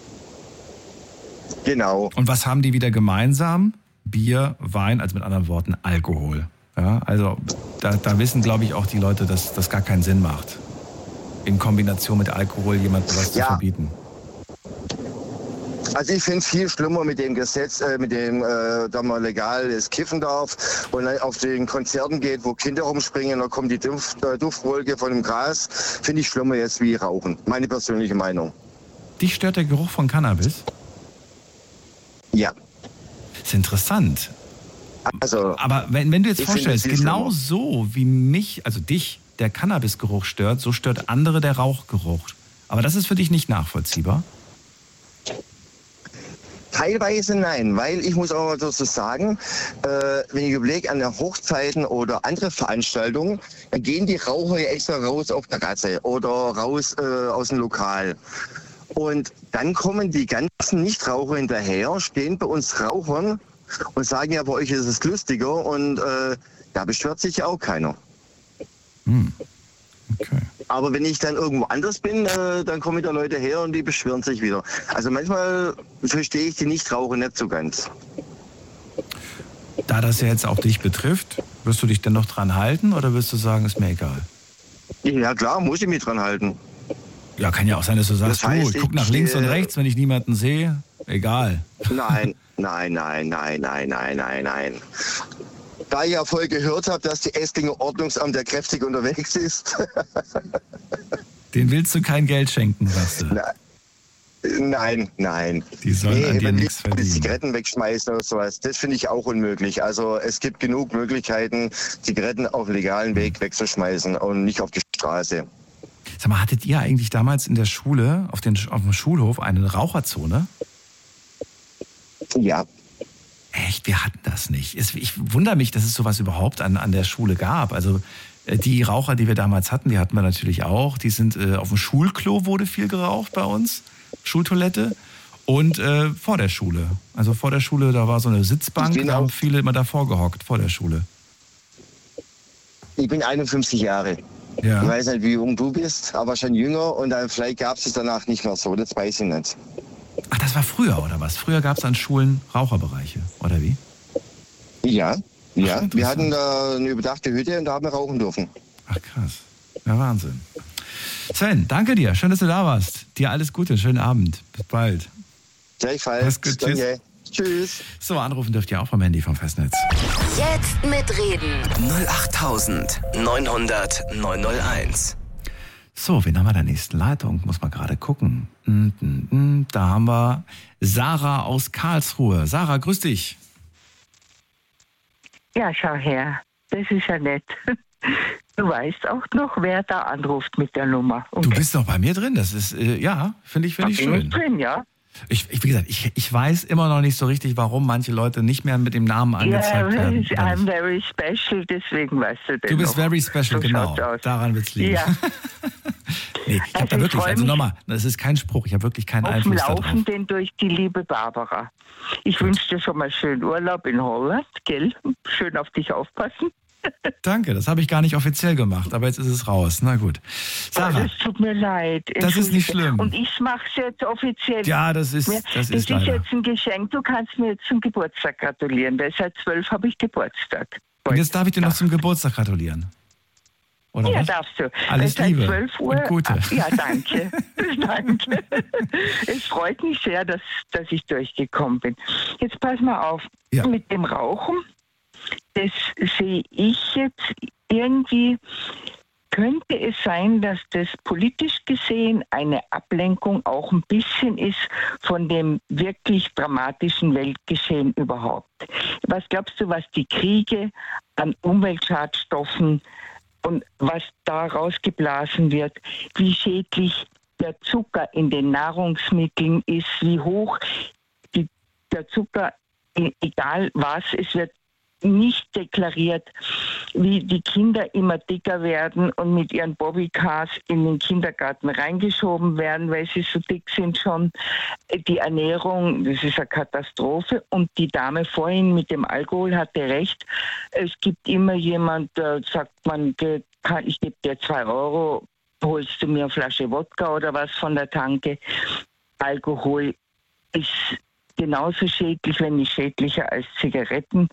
Genau. Und was haben die wieder gemeinsam? Bier, Wein, also mit anderen Worten Alkohol. Ja, also da, da wissen, glaube ich, auch die Leute, dass das gar keinen Sinn macht, in Kombination mit Alkohol jemandem was zu Ja. verbieten. Also ich finde es viel schlimmer mit dem Gesetz, äh, mit dem, äh, da man legal es kiffen darf und dann auf den Konzerten geht, wo Kinder rumspringen, da kommt die Duft, äh, Duftwolke von dem Gras. Finde ich schlimmer jetzt wie Rauchen. Meine persönliche Meinung. Dich stört der Geruch von Cannabis? Ja. Das ist interessant. Also, Aber wenn, wenn du jetzt Ich finde vorstellst, es viel genau schlimmer. so wie mich, also dich, der Cannabisgeruch stört, so stört andere der Rauchgeruch. Aber das ist für dich nicht nachvollziehbar? teilweise nein, weil ich muss auch mal dazu sagen, äh, wenn ich überlege an der Hochzeiten oder andere Veranstaltungen, dann gehen die Raucher ja extra raus auf Terrasse oder raus äh, aus dem Lokal. Und dann kommen die ganzen Nichtraucher hinterher, stehen bei uns Rauchern und sagen, ja, bei euch ist es lustiger und äh, da beschwert sich ja auch keiner. Hm. Okay. Aber wenn ich dann irgendwo anders bin, äh, dann kommen wieder Leute her und die beschweren sich wieder. Also manchmal verstehe ich die Nichtraucher nicht so ganz. Da das ja jetzt auch dich betrifft, wirst du dich denn noch dran halten oder wirst du sagen, ist mir egal? Ja klar, muss ich mich dran halten. Ja, kann ja auch sein, dass du sagst, Das heißt, du, ich guck ich, nach links äh, und rechts, wenn ich niemanden sehe. Egal. Nein, nein, nein, nein, nein, nein, nein, nein. Da ich ja voll gehört habe, dass die Esslinger Ordnungsamt ja kräftig unterwegs ist. Den willst du kein Geld schenken, sagst du. Na, nein, nein. Die sollen an dir wenn nichts die verdienen. Zigaretten wegschmeißen oder sowas, das finde ich auch unmöglich. Also es gibt genug Möglichkeiten, Zigaretten auf legalen Weg wegzuschmeißen und nicht auf die Straße. Sag mal, hattet ihr eigentlich damals in der Schule, auf, den, auf dem Schulhof, eine Raucherzone? Ja. Echt, wir hatten das nicht. Es- Ich wundere mich, dass es sowas überhaupt an, an der Schule gab. Also äh, die Raucher, die wir damals hatten, die hatten wir natürlich auch. Die sind äh, auf dem Schulklo wurde viel geraucht bei uns, Schultoilette und äh, vor der Schule. Also vor der Schule, da war so eine Sitzbank, Ich bin da haben auch- viele immer davor gehockt, vor der Schule. Ich bin einundfünfzig Jahre. Ja. Ich weiß nicht, wie jung du bist, aber schon jünger und dann vielleicht gab es es danach nicht mehr so. Das weiß ich nicht. Ach, das war früher, oder was? Früher gab es an Schulen Raucherbereiche, oder wie? Ja, ja. interessant. Wir hatten da eine überdachte Hütte und da haben wir rauchen dürfen. Ach krass. Ja, Wahnsinn. Sven, danke dir. Schön, dass du da warst. Dir alles Gute. Schönen Abend. Bis bald. Gleichfalls. Mach's gut, tschüss. Danke. Tschüss. So, anrufen dürft ihr auch vom Handy vom Festnetz. Jetzt mitreden. null acht neunhundert neunhunderteins. So, wen haben wir in der nächsten Leitung? Muss man gerade gucken. Mm, mm, mm. Da haben wir Sarah aus Karlsruhe. Sarah, grüß dich. Ja, schau her. Das ist ja nett. Du weißt auch noch, wer da anruft mit der Nummer. Du bist noch bei mir drin. Das ist, äh, ja, finde ich, finde ich bin ich schön. drin, ja? Ich, ich, wie gesagt, ich, ich weiß immer noch nicht so richtig, warum manche Leute nicht mehr mit dem Namen angezeigt Ja, werden. I'm very special, deswegen weißt du das Du bist noch. very special, So genau. schaut's aus. Daran wird's liegen. Ja. Nee, ich habe Also da ich wirklich, freu also mich nochmal, das ist kein Spruch, ich habe wirklich keinen Auf dem Einfluss darauf. Laufenden durch die liebe Barbara. Ich wünsche dir schon mal schönen Urlaub in Holland, gell? Schön auf dich aufpassen. Danke, das habe ich gar nicht offiziell gemacht, aber jetzt ist es raus. Na gut. Sarah, Es tut mir leid. Das ist nicht Entschuldige. schlimm. Und ich mache es jetzt offiziell. ja, das ist, Mir- das ist leider. jetzt ein Geschenk. Du kannst mir jetzt zum Geburtstag gratulieren, weil seit zwölf habe ich Geburtstag. Und jetzt darf ich dir noch zum Geburtstag gratulieren. Oder Ja, was? darfst du. Alles Weil seit Liebe zwölf Uhr, und Gute. Ah, Ja, danke. danke. Es freut mich sehr, dass, dass ich durchgekommen bin. Jetzt pass mal auf. Ja. Mit dem Rauchen, das sehe ich jetzt irgendwie könnte es sein, dass das politisch gesehen eine Ablenkung auch ein bisschen ist von dem wirklich dramatischen Weltgeschehen überhaupt? Was glaubst du, was die Kriege an Umweltschadstoffen und was da rausgeblasen wird, wie schädlich der Zucker in den Nahrungsmitteln ist, wie hoch die, der Zucker, egal was, es wird nicht deklariert, wie die Kinder immer dicker werden und mit ihren Bobbycars in den Kindergarten reingeschoben werden, weil sie so dick sind schon. Die Ernährung, das ist eine Katastrophe. Und die Dame vorhin mit dem Alkohol hatte recht. Es gibt immer jemand, der sagt, man, ich gebe dir zwei Euro, holst du mir eine Flasche Wodka oder was von der Tanke. Alkohol ist genauso schädlich, wenn nicht schädlicher als Zigaretten.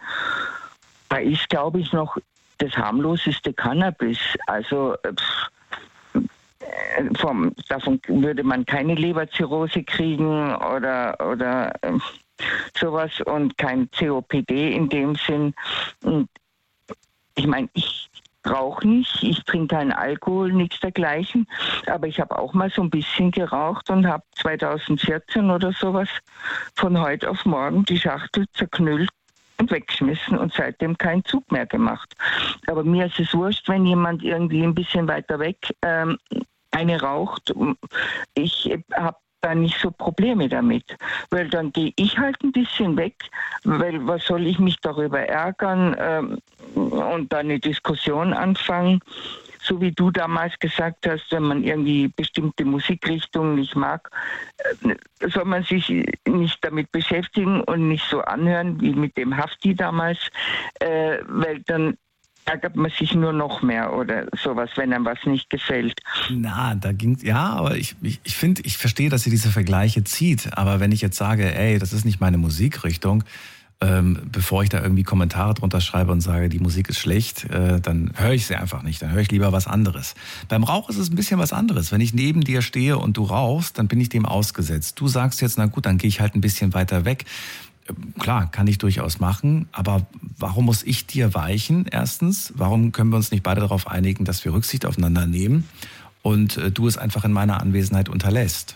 Da ist, glaube ich, noch das harmloseste Cannabis. Also pff, vom, davon würde man keine Leberzirrhose kriegen oder, oder äh, sowas und kein C O P D in dem Sinn. Und ich meine, ich rauche nicht, ich trinke keinen Alkohol, nichts dergleichen, aber ich habe auch mal so ein bisschen geraucht und habe zweitausendvierzehn oder sowas von heute auf morgen die Schachtel zerknüllt und weggeschmissen und seitdem keinen Zug mehr gemacht. Aber mir ist es wurscht, wenn jemand irgendwie ein bisschen weiter weg ähm, eine raucht. Ich habe da nicht so Probleme damit, weil dann gehe ich halt ein bisschen weg, weil was soll ich mich darüber ärgern ähm, und da eine Diskussion anfangen, so wie du damals gesagt hast, wenn man irgendwie bestimmte Musikrichtungen nicht mag, äh, soll man sich nicht damit beschäftigen und nicht so anhören wie mit dem Hafti damals, äh, weil dann ärgert man sich nur noch mehr oder sowas, wenn einem was nicht gefällt. Na, da ging's, ja, aber ich, ich, ich finde, ich verstehe, dass ihr diese Vergleiche zieht, aber wenn ich jetzt sage, ey, das ist nicht meine Musikrichtung, ähm, bevor ich da irgendwie Kommentare drunter schreibe und sage, die Musik ist schlecht, äh, dann höre ich sie einfach nicht, dann höre ich lieber was anderes. Beim Rauch ist es ein bisschen was anderes. Wenn ich neben dir stehe und du rauchst, dann bin ich dem ausgesetzt. Du sagst jetzt, na gut, dann gehe ich halt ein bisschen weiter weg. Klar, kann ich durchaus machen, aber warum muss ich dir weichen? Erstens, warum können wir uns nicht beide darauf einigen, dass wir Rücksicht aufeinander nehmen und äh, du es einfach in meiner Anwesenheit unterlässt?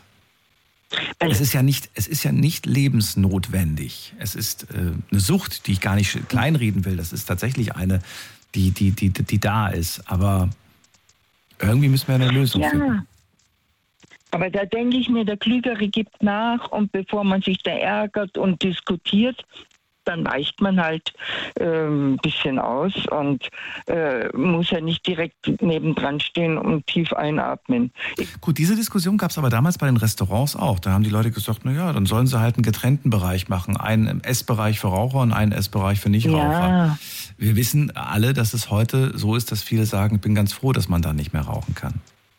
Es ist ja nicht, es ist ja nicht lebensnotwendig. Es ist äh, eine Sucht, die ich gar nicht kleinreden will. Das ist tatsächlich eine, die, die, die, die da ist. Aber irgendwie müssen wir eine Lösung ja. finden. Aber da denke ich mir, der Klügere gibt nach und bevor man sich da ärgert und diskutiert, dann weicht man halt äh, ein bisschen aus und äh, muss ja nicht direkt nebendran stehen und tief einatmen. Gut, diese Diskussion gab es aber damals bei den Restaurants auch. Da haben die Leute gesagt, na ja, dann sollen sie halt einen getrennten Bereich machen. Einen Essbereich für Raucher und einen Essbereich für Nichtraucher. Ja. Wir wissen alle, dass es heute so ist, dass viele sagen, ich bin ganz froh, dass man da nicht mehr rauchen kann.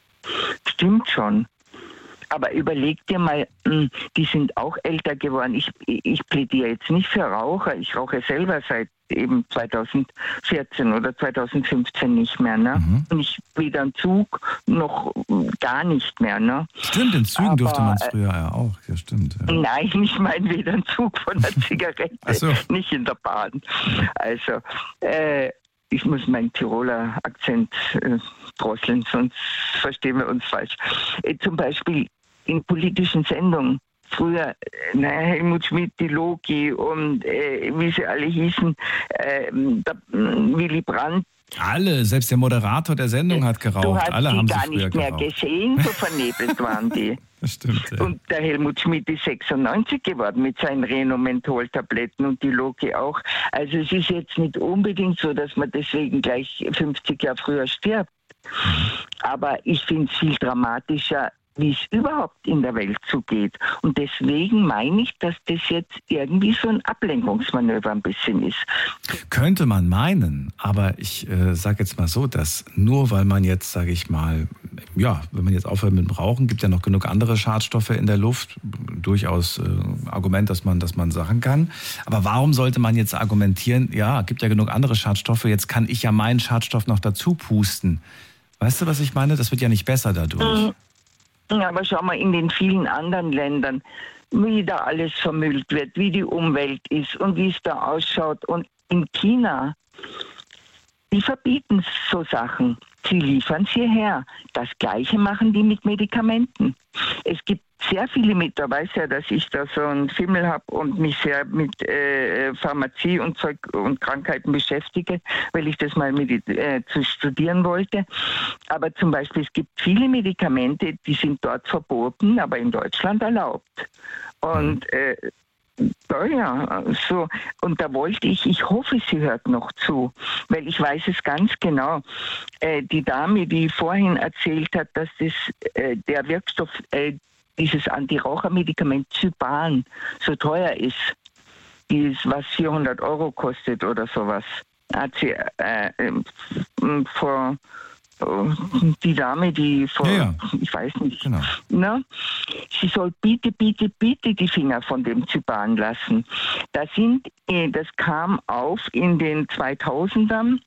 Stimmt schon. Aber überleg dir mal, die sind auch älter geworden. Ich, ich plädiere jetzt nicht für Raucher. Ich rauche selber seit eben zweitausendvierzehn oder zweitausendfünfzehn nicht mehr. Ne? Mhm. Nicht weder im Zug noch gar nicht mehr. Ne? Stimmt, in Zügen Aber, durfte man es früher ja auch. Ja, stimmt. Ja. Nein, ich meine weder im Zug von der Zigarette, Ach so. nicht in der Bahn. Also, äh, ich muss meinen Tiroler Akzent äh, drosseln, sonst verstehen wir uns falsch. Äh, zum Beispiel in politischen Sendungen. Früher, na, Helmut Schmidt, die Loki und äh, wie sie alle hießen, äh, der, Willy Brandt. Alle, selbst der Moderator der Sendung hat geraucht. Du hast alle die haben gar sie früher nicht mehr geraucht. gesehen, so vernebelt waren die. Das stimmt, ja. Und der Helmut Schmidt ist sechsundneunzig geworden mit seinen Reno-Menthol-Tabletten und die Loki auch. Also es ist jetzt nicht unbedingt so, dass man deswegen gleich fünfzig Jahre früher stirbt. Aber ich finde es viel dramatischer, wie es überhaupt in der Welt zugeht. Und deswegen meine ich, dass das jetzt irgendwie so ein Ablenkungsmanöver ein bisschen ist. Könnte man meinen, aber ich äh, sage jetzt mal so, dass nur weil man jetzt, sage ich mal, ja, wenn man jetzt aufhört mit dem Rauchen, gibt ja noch genug andere Schadstoffe in der Luft. Durchaus äh, Argument, dass man, dass man sagen kann. Aber warum sollte man jetzt argumentieren, ja, gibt ja genug andere Schadstoffe, jetzt kann ich ja meinen Schadstoff noch dazu pusten. Weißt du, was ich meine? Das wird ja nicht besser dadurch. Mhm. Ja, aber schau mal in den vielen anderen Ländern, wie da alles vermüllt wird, wie die Umwelt ist und wie es da ausschaut. Und in China, die verbieten so Sachen. Sie liefern es hierher. Das Gleiche machen die mit Medikamenten. Es gibt sehr viele mit, da weiß ja, dass ich da so einen Fimmel habe und mich sehr mit äh, Pharmazie und Zeug und Krankheiten beschäftige, weil ich das mal mit, äh, zu studieren wollte. Aber zum Beispiel, es gibt viele Medikamente, die sind dort verboten, aber in Deutschland erlaubt. Und äh, ja, ja, so. Und da wollte ich, ich hoffe, sie hört noch zu, weil ich weiß es ganz genau. Äh, die Dame, die vorhin erzählt hat, dass das, äh, der Wirkstoff, äh, dieses Antirauchermedikament Zyban so teuer ist, dieses, was vierhundert Euro kostet oder sowas, hat sie äh, äh, vor die Dame, die vor, ja, ja. ich weiß nicht, genau. ne? Sie soll bitte, bitte, bitte die Finger von dem Zyban lassen. Das sind, das kam auf in den zweitausendern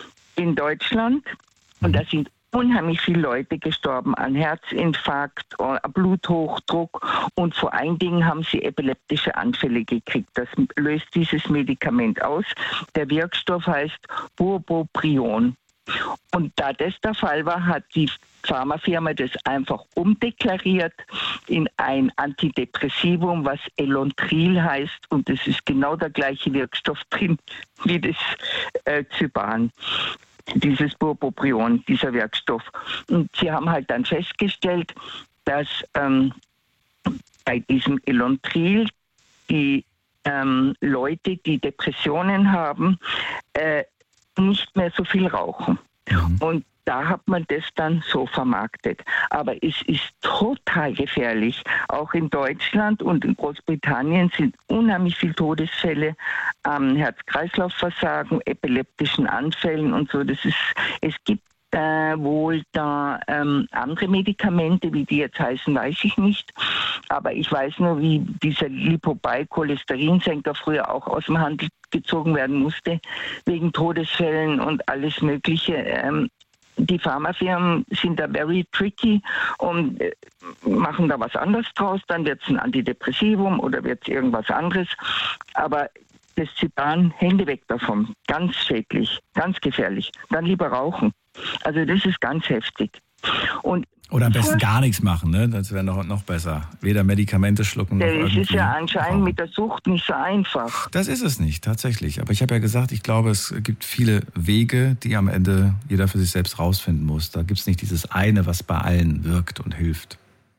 in Deutschland und da sind unheimlich viele Leute gestorben an Herzinfarkt, Bluthochdruck und vor allen Dingen haben sie epileptische Anfälle gekriegt. Das löst dieses Medikament aus. Der Wirkstoff heißt Bupropion. Und da das der Fall war, hat die Pharmafirma das einfach umdeklariert in ein Antidepressivum, was Elontril heißt. Und es ist genau der gleiche Wirkstoff drin wie das äh, Zyban. Dieses Bupropion, dieser Wirkstoff. Und sie haben halt dann festgestellt, dass ähm, bei diesem Elontril die ähm, Leute, die Depressionen haben, äh, nicht mehr so viel rauchen. Mhm. Und da hat man das dann so vermarktet. Aber es ist total gefährlich. Auch in Deutschland und in Großbritannien sind unheimlich viele Todesfälle am Herz-Kreislauf-Versagen, epileptischen Anfällen und so. Das ist, es gibt äh, wohl da ähm, andere Medikamente, wie die jetzt heißen, weiß ich nicht. Aber ich weiß nur, wie dieser Lipobi-Cholesterinsenker früher auch aus dem Handel gezogen werden musste, wegen Todesfällen und alles Mögliche. Ähm, Die Pharmafirmen sind da very tricky und machen da was anderes draus. Dann wird es ein Antidepressivum oder wird es irgendwas anderes. Aber das Zyban, Hände weg davon. Ganz schädlich, ganz gefährlich. Dann lieber rauchen. Also das ist ganz heftig. Und Oder am besten gar nichts machen, ne? Das wäre noch, noch besser. Weder Medikamente schlucken noch irgendwie. Das ist ja anscheinend mit der Sucht nicht so einfach. Das ist es nicht, tatsächlich. Aber ich habe ja gesagt, ich glaube, es gibt viele Wege, die am Ende jeder für sich selbst rausfinden muss. Da gibt es nicht dieses eine, was bei allen wirkt und hilft.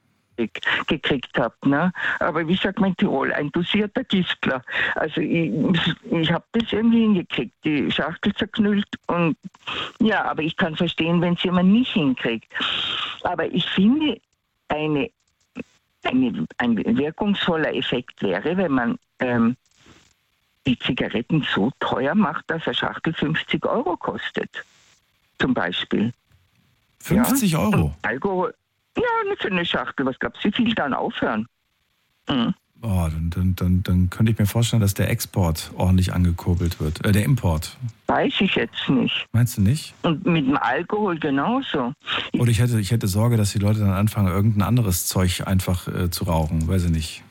Gekriegt habe, ne? Aber wie sagt man in Tirol, ein dosierter Giftler. Also ich, ich habe das irgendwie hingekriegt, die Schachtel zerknüllt und ja, aber ich kann verstehen, wenn es jemand nicht hinkriegt. Aber ich finde, eine, eine, ein wirkungsvoller Effekt wäre, wenn man ähm, die Zigaretten so teuer macht, dass eine Schachtel fünfzig Euro kostet. Zum Beispiel. fünfzig ja? Euro? Und Alkohol. Ja, für eine Schachtel. Was glaubst du, wie viel dann aufhören? Mhm. Oh, dann, dann, dann, dann könnte ich mir vorstellen, dass der Export ordentlich angekurbelt wird. Äh, der Import. Weiß ich jetzt nicht. Meinst du nicht? Und mit dem Alkohol genauso. Oder ich hätte, ich hätte Sorge, dass die Leute dann anfangen, irgendein anderes Zeug einfach äh, zu rauchen. Weiß ich nicht.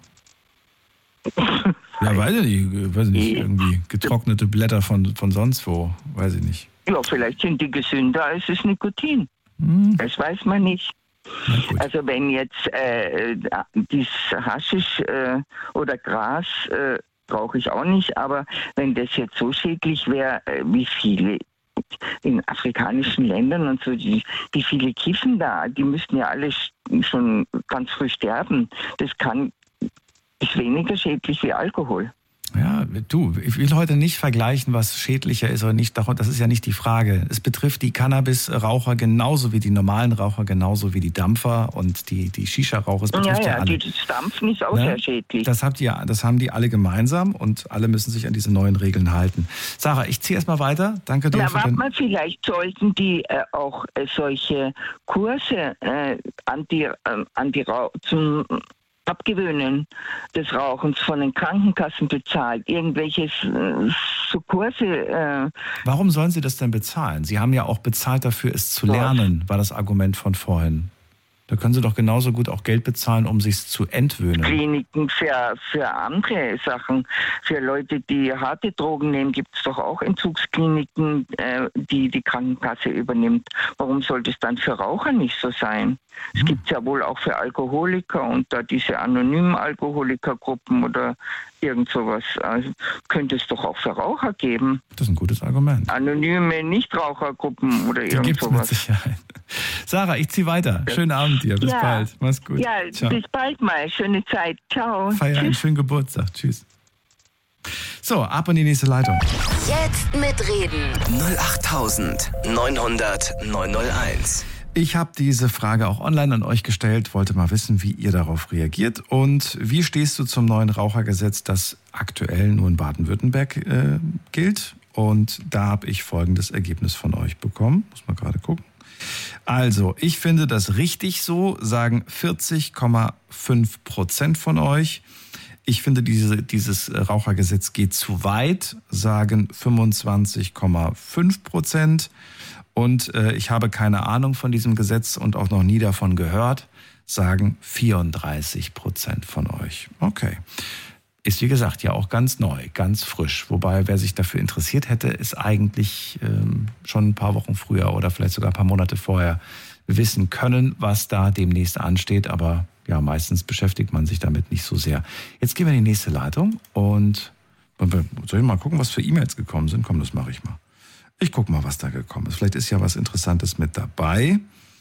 Ja, weiß ich nicht. Weiß ich nicht. Irgendwie getrocknete Blätter von, von sonst wo. Weiß ich nicht. Ja, vielleicht sind die gesünder als das Nikotin. Hm. Das weiß man nicht. Also wenn jetzt äh, dieses Haschisch äh, oder Gras äh, brauche ich auch nicht, aber wenn das jetzt so schädlich wäre, äh, wie viele in afrikanischen Ländern und so, die, die viele kiffen da, die müssten ja alle schon ganz früh sterben. Das kann ist weniger schädlich wie Alkohol. Ja, du, ich will heute nicht vergleichen, was schädlicher ist oder nicht. Das ist ja nicht die Frage. Es betrifft die Cannabis-Raucher genauso wie die normalen Raucher, genauso wie die Dampfer und die, die Shisha-Raucher. Es betrifft ja, ja, ja alle. Das Dampfen ist auch ne? sehr schädlich. Das, habt ihr, das haben die alle gemeinsam und alle müssen sich an diese neuen Regeln halten. Sarah, ich ziehe erstmal weiter. Danke dir. Na, warte mal, vielleicht sollten die äh, auch äh, solche Kurse äh, anti, äh, anti zum Abgewöhnen des Rauchens von den Krankenkassen bezahlt, irgendwelche äh, so Kurse. Äh Warum sollen sie das denn bezahlen? Sie haben ja auch bezahlt dafür, es zu lernen, war das Argument von vorhin. Da können Sie doch genauso gut auch Geld bezahlen, um sich zu entwöhnen. Kliniken für, für andere Sachen. Für Leute, die harte Drogen nehmen, gibt es doch auch Entzugskliniken, äh, die die Krankenkasse übernimmt. Warum sollte es dann für Raucher nicht so sein? Es hm. gibt es ja wohl auch für Alkoholiker und da diese anonymen Alkoholikergruppen oder irgend sowas. Also könnte es doch auch für Raucher geben. Das ist ein gutes Argument. Anonyme Nichtrauchergruppen oder die irgend gibt's sowas. Mit Sicherheit. Sarah, ich ziehe weiter. Schönen Abend dir. Bis ja. bald. Mach's gut. Ja, Ciao. bis bald mal. Schöne Zeit. Ciao. Feier einen schönen Geburtstag. Tschüss. So, ab in die nächste Leitung. Jetzt mitreden. null acht neunhundert neunhunderteins. Ich habe diese Frage auch online an euch gestellt, wollte mal wissen, wie ihr darauf reagiert. Und wie stehst du zum neuen Rauchergesetz, das aktuell nur in Baden-Württemberg äh, gilt? Und da habe ich folgendes Ergebnis von euch bekommen. Muss mal gerade gucken. Also, ich finde das richtig so, sagen vierzig Komma fünf Prozent von euch. Ich finde, diese, dieses Rauchergesetz geht zu weit, sagen fünfundzwanzig Komma fünf Prozent. Und äh, ich habe keine Ahnung von diesem Gesetz und auch noch nie davon gehört, sagen vierunddreißig Prozent von euch. Okay. Ist wie gesagt ja auch ganz neu, ganz frisch. Wobei, wer sich dafür interessiert hätte, ist eigentlich ähm, schon ein paar Wochen früher oder vielleicht sogar ein paar Monate vorher wissen können, was da demnächst ansteht. Aber ja, meistens beschäftigt man sich damit nicht so sehr. Jetzt gehen wir in die nächste Leitung und soll ich mal gucken, was für E-Mails gekommen sind? Komm, das mache ich mal. Ich gucke mal, was da gekommen ist. Vielleicht ist ja was Interessantes mit dabei.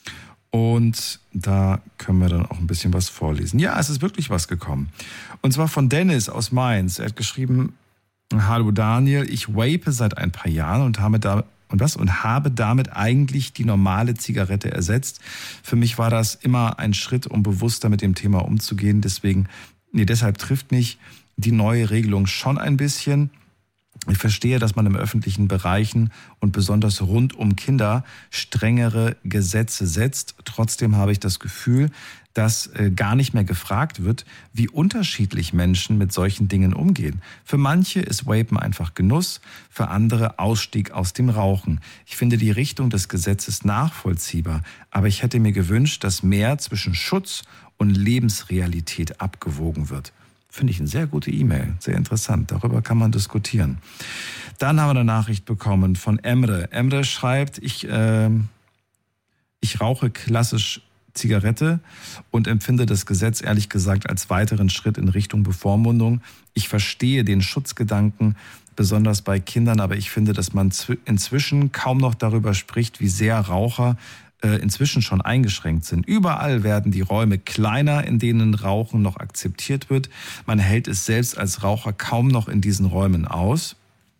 Und da können wir dann auch ein bisschen was vorlesen. Ja, es ist wirklich was gekommen. Und zwar von Dennis aus Mainz. Er hat geschrieben: Hallo Daniel, ich vape seit ein paar Jahren und habe da und was und habe damit eigentlich die normale Zigarette ersetzt. Für mich war das immer ein Schritt, um bewusster mit dem Thema umzugehen. Deswegen, nee, deshalb trifft mich die neue Regelung schon ein bisschen. Ich verstehe, dass man im öffentlichen Bereichen und besonders rund um Kinder strengere Gesetze setzt. Trotzdem habe ich das Gefühl, dass gar nicht mehr gefragt wird, wie unterschiedlich Menschen mit solchen Dingen umgehen. Für manche ist Vapen einfach Genuss, für andere Ausstieg aus dem Rauchen. Ich finde die Richtung des Gesetzes nachvollziehbar, aber ich hätte mir gewünscht, dass mehr zwischen Schutz und Lebensrealität abgewogen wird. Finde ich eine sehr gute E-Mail, sehr interessant. Darüber kann man diskutieren. Dann haben wir eine Nachricht bekommen von Emre. Emre schreibt, ich, äh, ich rauche klassisch Zigarette und empfinde das Gesetz ehrlich gesagt als weiteren Schritt in Richtung Bevormundung. Ich verstehe den Schutzgedanken, besonders bei Kindern, aber ich finde, dass man inzwischen kaum noch darüber spricht, wie sehr Raucher inzwischen schon eingeschränkt sind. Überall werden die Räume kleiner, in denen Rauchen noch akzeptiert wird. Man hält es selbst als Raucher kaum noch in diesen Räumen aus.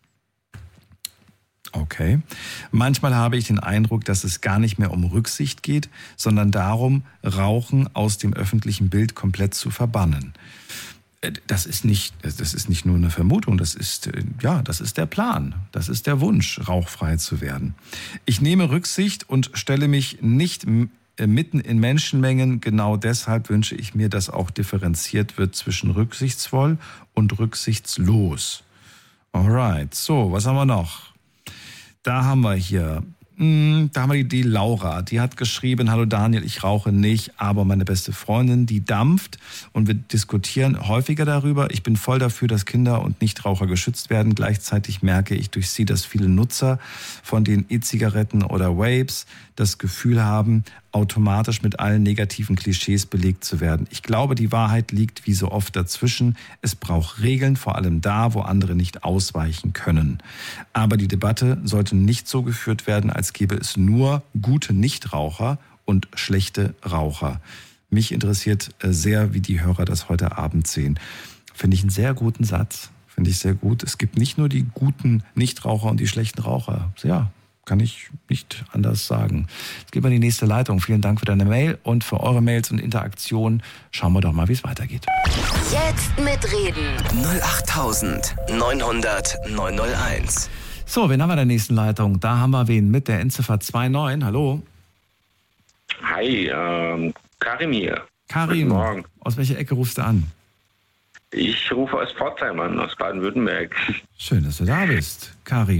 Okay. Manchmal habe ich den Eindruck, dass es gar nicht mehr um Rücksicht geht, sondern darum, Rauchen aus dem öffentlichen Bild komplett zu verbannen. Das ist nicht, das ist nicht nur eine Vermutung, das ist, ja, das ist der Plan, das ist der Wunsch, rauchfrei zu werden. Ich nehme Rücksicht und stelle mich nicht mitten in Menschenmengen. Genau deshalb wünsche ich mir, dass auch differenziert wird zwischen rücksichtsvoll und rücksichtslos. Alright, so, was haben wir noch? Da haben wir hier, da haben wir die, die Laura, die hat geschrieben: Hallo Daniel, ich rauche nicht, aber meine beste Freundin, die dampft und wir diskutieren häufiger darüber. Ich bin voll dafür, dass Kinder und Nichtraucher geschützt werden. Gleichzeitig merke ich durch sie, dass viele Nutzer von den E-Zigaretten oder Vapes das Gefühl haben, automatisch mit allen negativen Klischees belegt zu werden. Ich glaube, die Wahrheit liegt wie so oft dazwischen. Es braucht Regeln, vor allem da, wo andere nicht ausweichen können. Aber die Debatte sollte nicht so geführt werden, als gäbe es nur gute Nichtraucher und schlechte Raucher. Mich interessiert sehr, wie die Hörer das heute Abend sehen. Finde ich einen sehr guten Satz. Finde ich sehr gut. Es gibt nicht nur die guten Nichtraucher und die schlechten Raucher. Ja, kann ich nicht anders sagen. Jetzt gehen wir in die nächste Leitung. Vielen Dank für deine Mail und für eure Mails und Interaktionen. Schauen wir doch mal, wie es weitergeht. Jetzt mitreden. null acht neunhundert neunhunderteins. So, wen haben wir in der nächsten Leitung? Da haben wir wen mit der Endziffer zwei neun. Hallo. Hi, ähm, Karim hier. Karim, Guten Morgen. Aus welcher Ecke rufst du an? Ich rufe aus Pforzheim an, aus Baden-Württemberg. Schön, dass du da bist, Karim.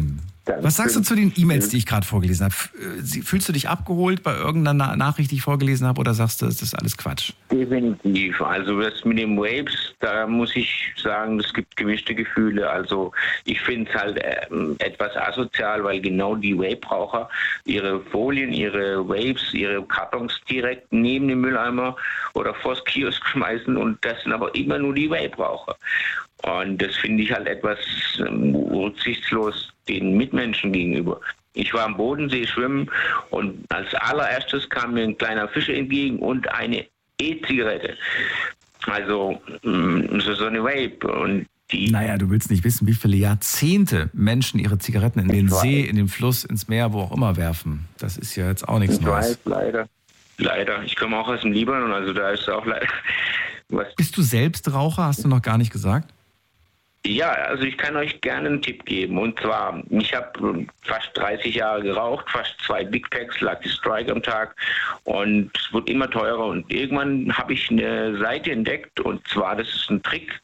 Was sagst du zu den E-Mails, die ich gerade vorgelesen habe? Fühlst du dich abgeholt bei irgendeiner Nachricht, die ich vorgelesen habe, oder sagst du, das ist alles Quatsch? Definitiv. Also das mit den Vapes, da muss ich sagen, es gibt gemischte Gefühle. Also ich finde es halt äh, etwas asozial, weil genau die Vape-Raucher ihre Folien, ihre Vapes, ihre Kartons direkt neben den Mülleimer oder vors Kiosk schmeißen, und das sind aber immer nur die Vape-Raucher. Und das finde ich halt etwas ähm, rücksichtslos den Mitmenschen gegenüber. Ich war am Bodensee schwimmen und als allererstes kam mir ein kleiner Fischer entgegen und eine E-Zigarette. Also so, so eine Vape. Und die naja, du willst nicht wissen, wie viele Jahrzehnte Menschen ihre Zigaretten in den See, in den Fluss, ins Meer, wo auch immer werfen. Das ist ja jetzt auch nichts ich Neues. Weiß, leider. Leider. Ich komme auch aus dem Libanon, also da ist auch leider was. Bist du selbst Raucher? Hast du noch gar nicht gesagt? Ja, also ich kann euch gerne einen Tipp geben. Und zwar, ich habe fast dreißig Jahre geraucht, fast zwei Big Packs, Lucky Strike am Tag, und es wird immer teurer. Und irgendwann habe ich eine Seite entdeckt, und zwar, das ist ein Trick.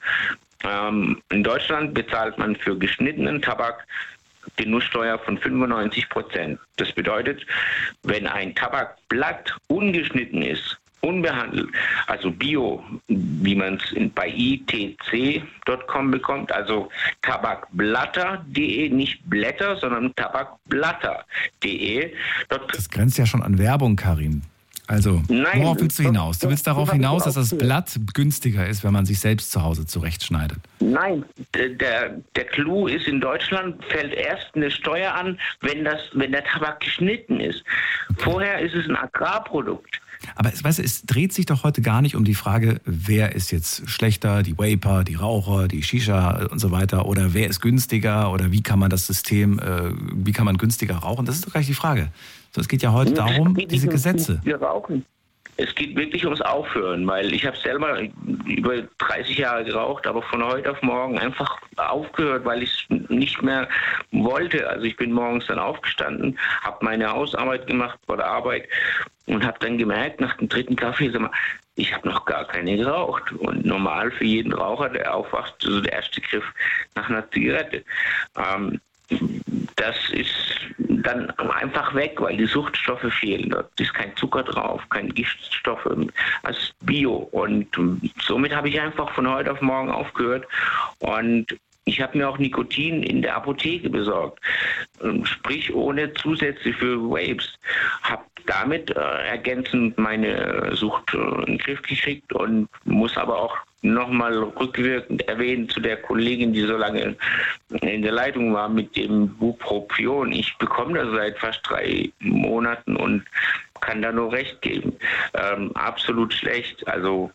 Ähm, in Deutschland bezahlt man für geschnittenen Tabak die Nusssteuer von fünfundneunzig Prozent. Das bedeutet, wenn ein Tabakblatt ungeschnitten ist, unbehandelt, also Bio, wie man es bei i t c punkt com bekommt, also tabakblatter punkt de, nicht Blätter, sondern tabakblatter punkt de. Das grenzt ja schon an Werbung, Karim. Also, Nein, worauf willst du hinaus? Du willst darauf hinaus, dass das Blatt günstiger ist, wenn man sich selbst zu Hause zurechtschneidet? Nein, der, der Clou ist, in Deutschland fällt erst eine Steuer an, wenn, das, wenn der Tabak geschnitten ist. Vorher ist es ein Agrarprodukt. Aber es, weißt du, es dreht sich doch heute gar nicht um die Frage, wer ist jetzt schlechter, die Vaper, die Raucher, die Shisha und so weiter, oder wer ist günstiger, oder wie kann man das System, äh, wie kann man günstiger rauchen? Das ist doch gar nicht die Frage. So, es geht ja heute darum, diese Gesetze. Wir rauchen. Es geht wirklich ums Aufhören, weil ich habe selber über dreißig Jahre geraucht, aber von heute auf morgen einfach aufgehört, weil ich es nicht mehr wollte. Also ich bin morgens dann aufgestanden, habe meine Hausarbeit gemacht vor der Arbeit und habe dann gemerkt, nach dem dritten Kaffee, sag mal, ich habe noch gar keine geraucht. Und normal für jeden Raucher, der aufwacht, so der erste Griff nach einer Zigarette. Ähm, Das ist dann einfach weg, weil die Suchtstoffe fehlen. Da ist kein Zucker drauf, keine Giftstoffe, als Bio. Und somit habe ich einfach von heute auf morgen aufgehört. Und ich habe mir auch Nikotin in der Apotheke besorgt, sprich ohne Zusätze für Vapes. Habe damit äh, ergänzend meine Sucht äh, in den Griff gekriegt und muss aber auch nochmal rückwirkend erwähnen zu der Kollegin, die so lange in der Leitung war mit dem Bupropion. Ich bekomme das seit fast drei Monaten und kann da nur recht geben. Ähm, absolut schlecht, also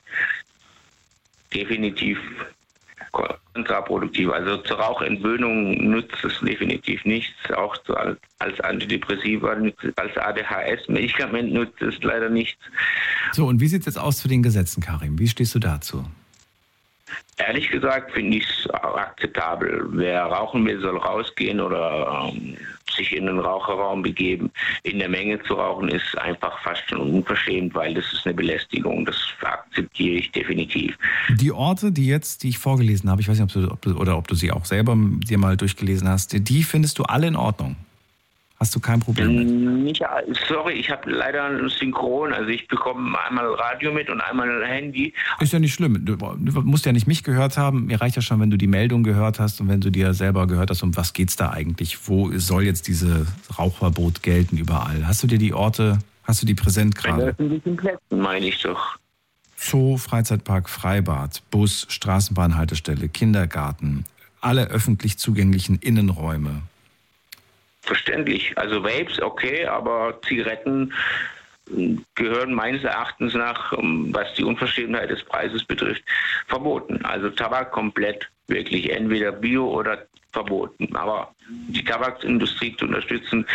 definitiv kontraproduktiv. Also zur Rauchentwöhnung nützt es definitiv nichts. Auch zu, als Antidepressiva, als A D H S-Medikament nützt es leider nichts. So, und wie sieht es jetzt aus zu den Gesetzen, Karim? Wie stehst du dazu? Ehrlich gesagt finde ich es akzeptabel. Wer rauchen will, soll rausgehen oder ähm, sich in einen Raucherraum begeben. In der Menge zu rauchen ist einfach fast schon unverschämt, weil das ist eine Belästigung. Das akzeptiere ich definitiv. Die Orte, die jetzt, die ich vorgelesen habe, ich weiß nicht, ob du, ob du oder ob du sie auch selber dir mal durchgelesen hast, die findest du alle in Ordnung? Hast du kein Problem mit? Nicht, sorry, ich habe leider ein Synchron. Also ich bekomme einmal Radio mit und einmal ein Handy. Ist ja nicht schlimm. Du, du musst ja nicht mich gehört haben. Mir reicht ja schon, wenn du die Meldung gehört hast und wenn du dir selber gehört hast, um was geht's da eigentlich? Wo soll jetzt dieses Rauchverbot gelten überall? Hast du dir die Orte, hast du die präsent gerade? Bei öffentlichen Plätzen meine ich doch. Zoo, Freizeitpark, Freibad, Bus, Straßenbahnhaltestelle, Kindergarten, alle öffentlich zugänglichen Innenräume. Verständlich. Also Vapes, okay, aber Zigaretten gehören meines Erachtens nach, was die Unverschämtheit des Preises betrifft, verboten. Also Tabak komplett wirklich entweder Bio oder verboten. Aber die Tabakindustrie zu unterstützen,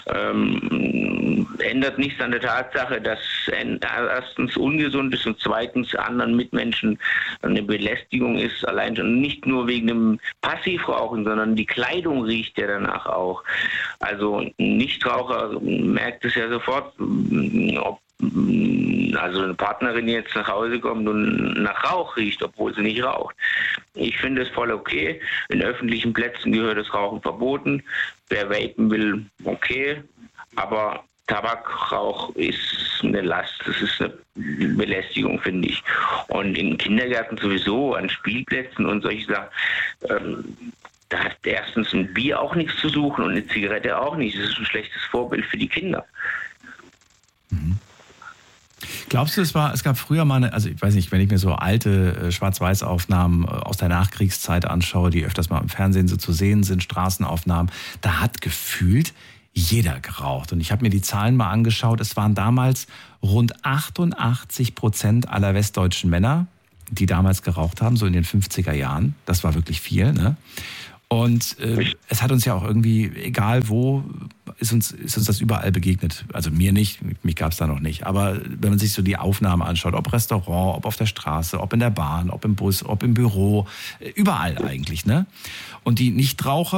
ähm, ändert nichts an der Tatsache, dass erstens ungesund ist und zweitens anderen Mitmenschen eine Belästigung ist, allein schon nicht nur wegen dem Passivrauchen, sondern die Kleidung riecht ja danach auch. Also ein Nichtraucher merkt es ja sofort, ob also eine Partnerin jetzt nach Hause kommt und nach Rauch riecht, obwohl sie nicht raucht. Ich finde es voll okay. In öffentlichen Plätzen gehört das Rauchen verboten. Wer vapen will, okay. Aber Tabakrauch ist eine Last, das ist eine Belästigung, finde ich. Und in Kindergärten sowieso, an Spielplätzen und solche Sachen, ähm, da hat erstens ein Bier auch nichts zu suchen und eine Zigarette auch nicht. Das ist ein schlechtes Vorbild für die Kinder. Mhm. Glaubst du, es war, es gab früher mal eine, also ich weiß nicht, wenn ich mir so alte äh, Schwarz-Weiß-Aufnahmen äh, aus der Nachkriegszeit anschaue, die öfters mal im Fernsehen so zu sehen sind, Straßenaufnahmen, da hat gefühlt jeder geraucht. Und ich habe mir die Zahlen mal angeschaut. Es waren damals rund achtundachtzig Prozent aller westdeutschen Männer, die damals geraucht haben, so in den fünfziger Jahren. Das war wirklich viel, ne? Und äh, es hat uns ja auch irgendwie, egal wo, ist uns, ist uns das überall begegnet. Also mir nicht, mich gab es da noch nicht. Aber wenn man sich so die Aufnahmen anschaut, ob Restaurant, ob auf der Straße, ob in der Bahn, ob im Bus, ob im Büro, überall eigentlich, ne? Und die Nichtraucher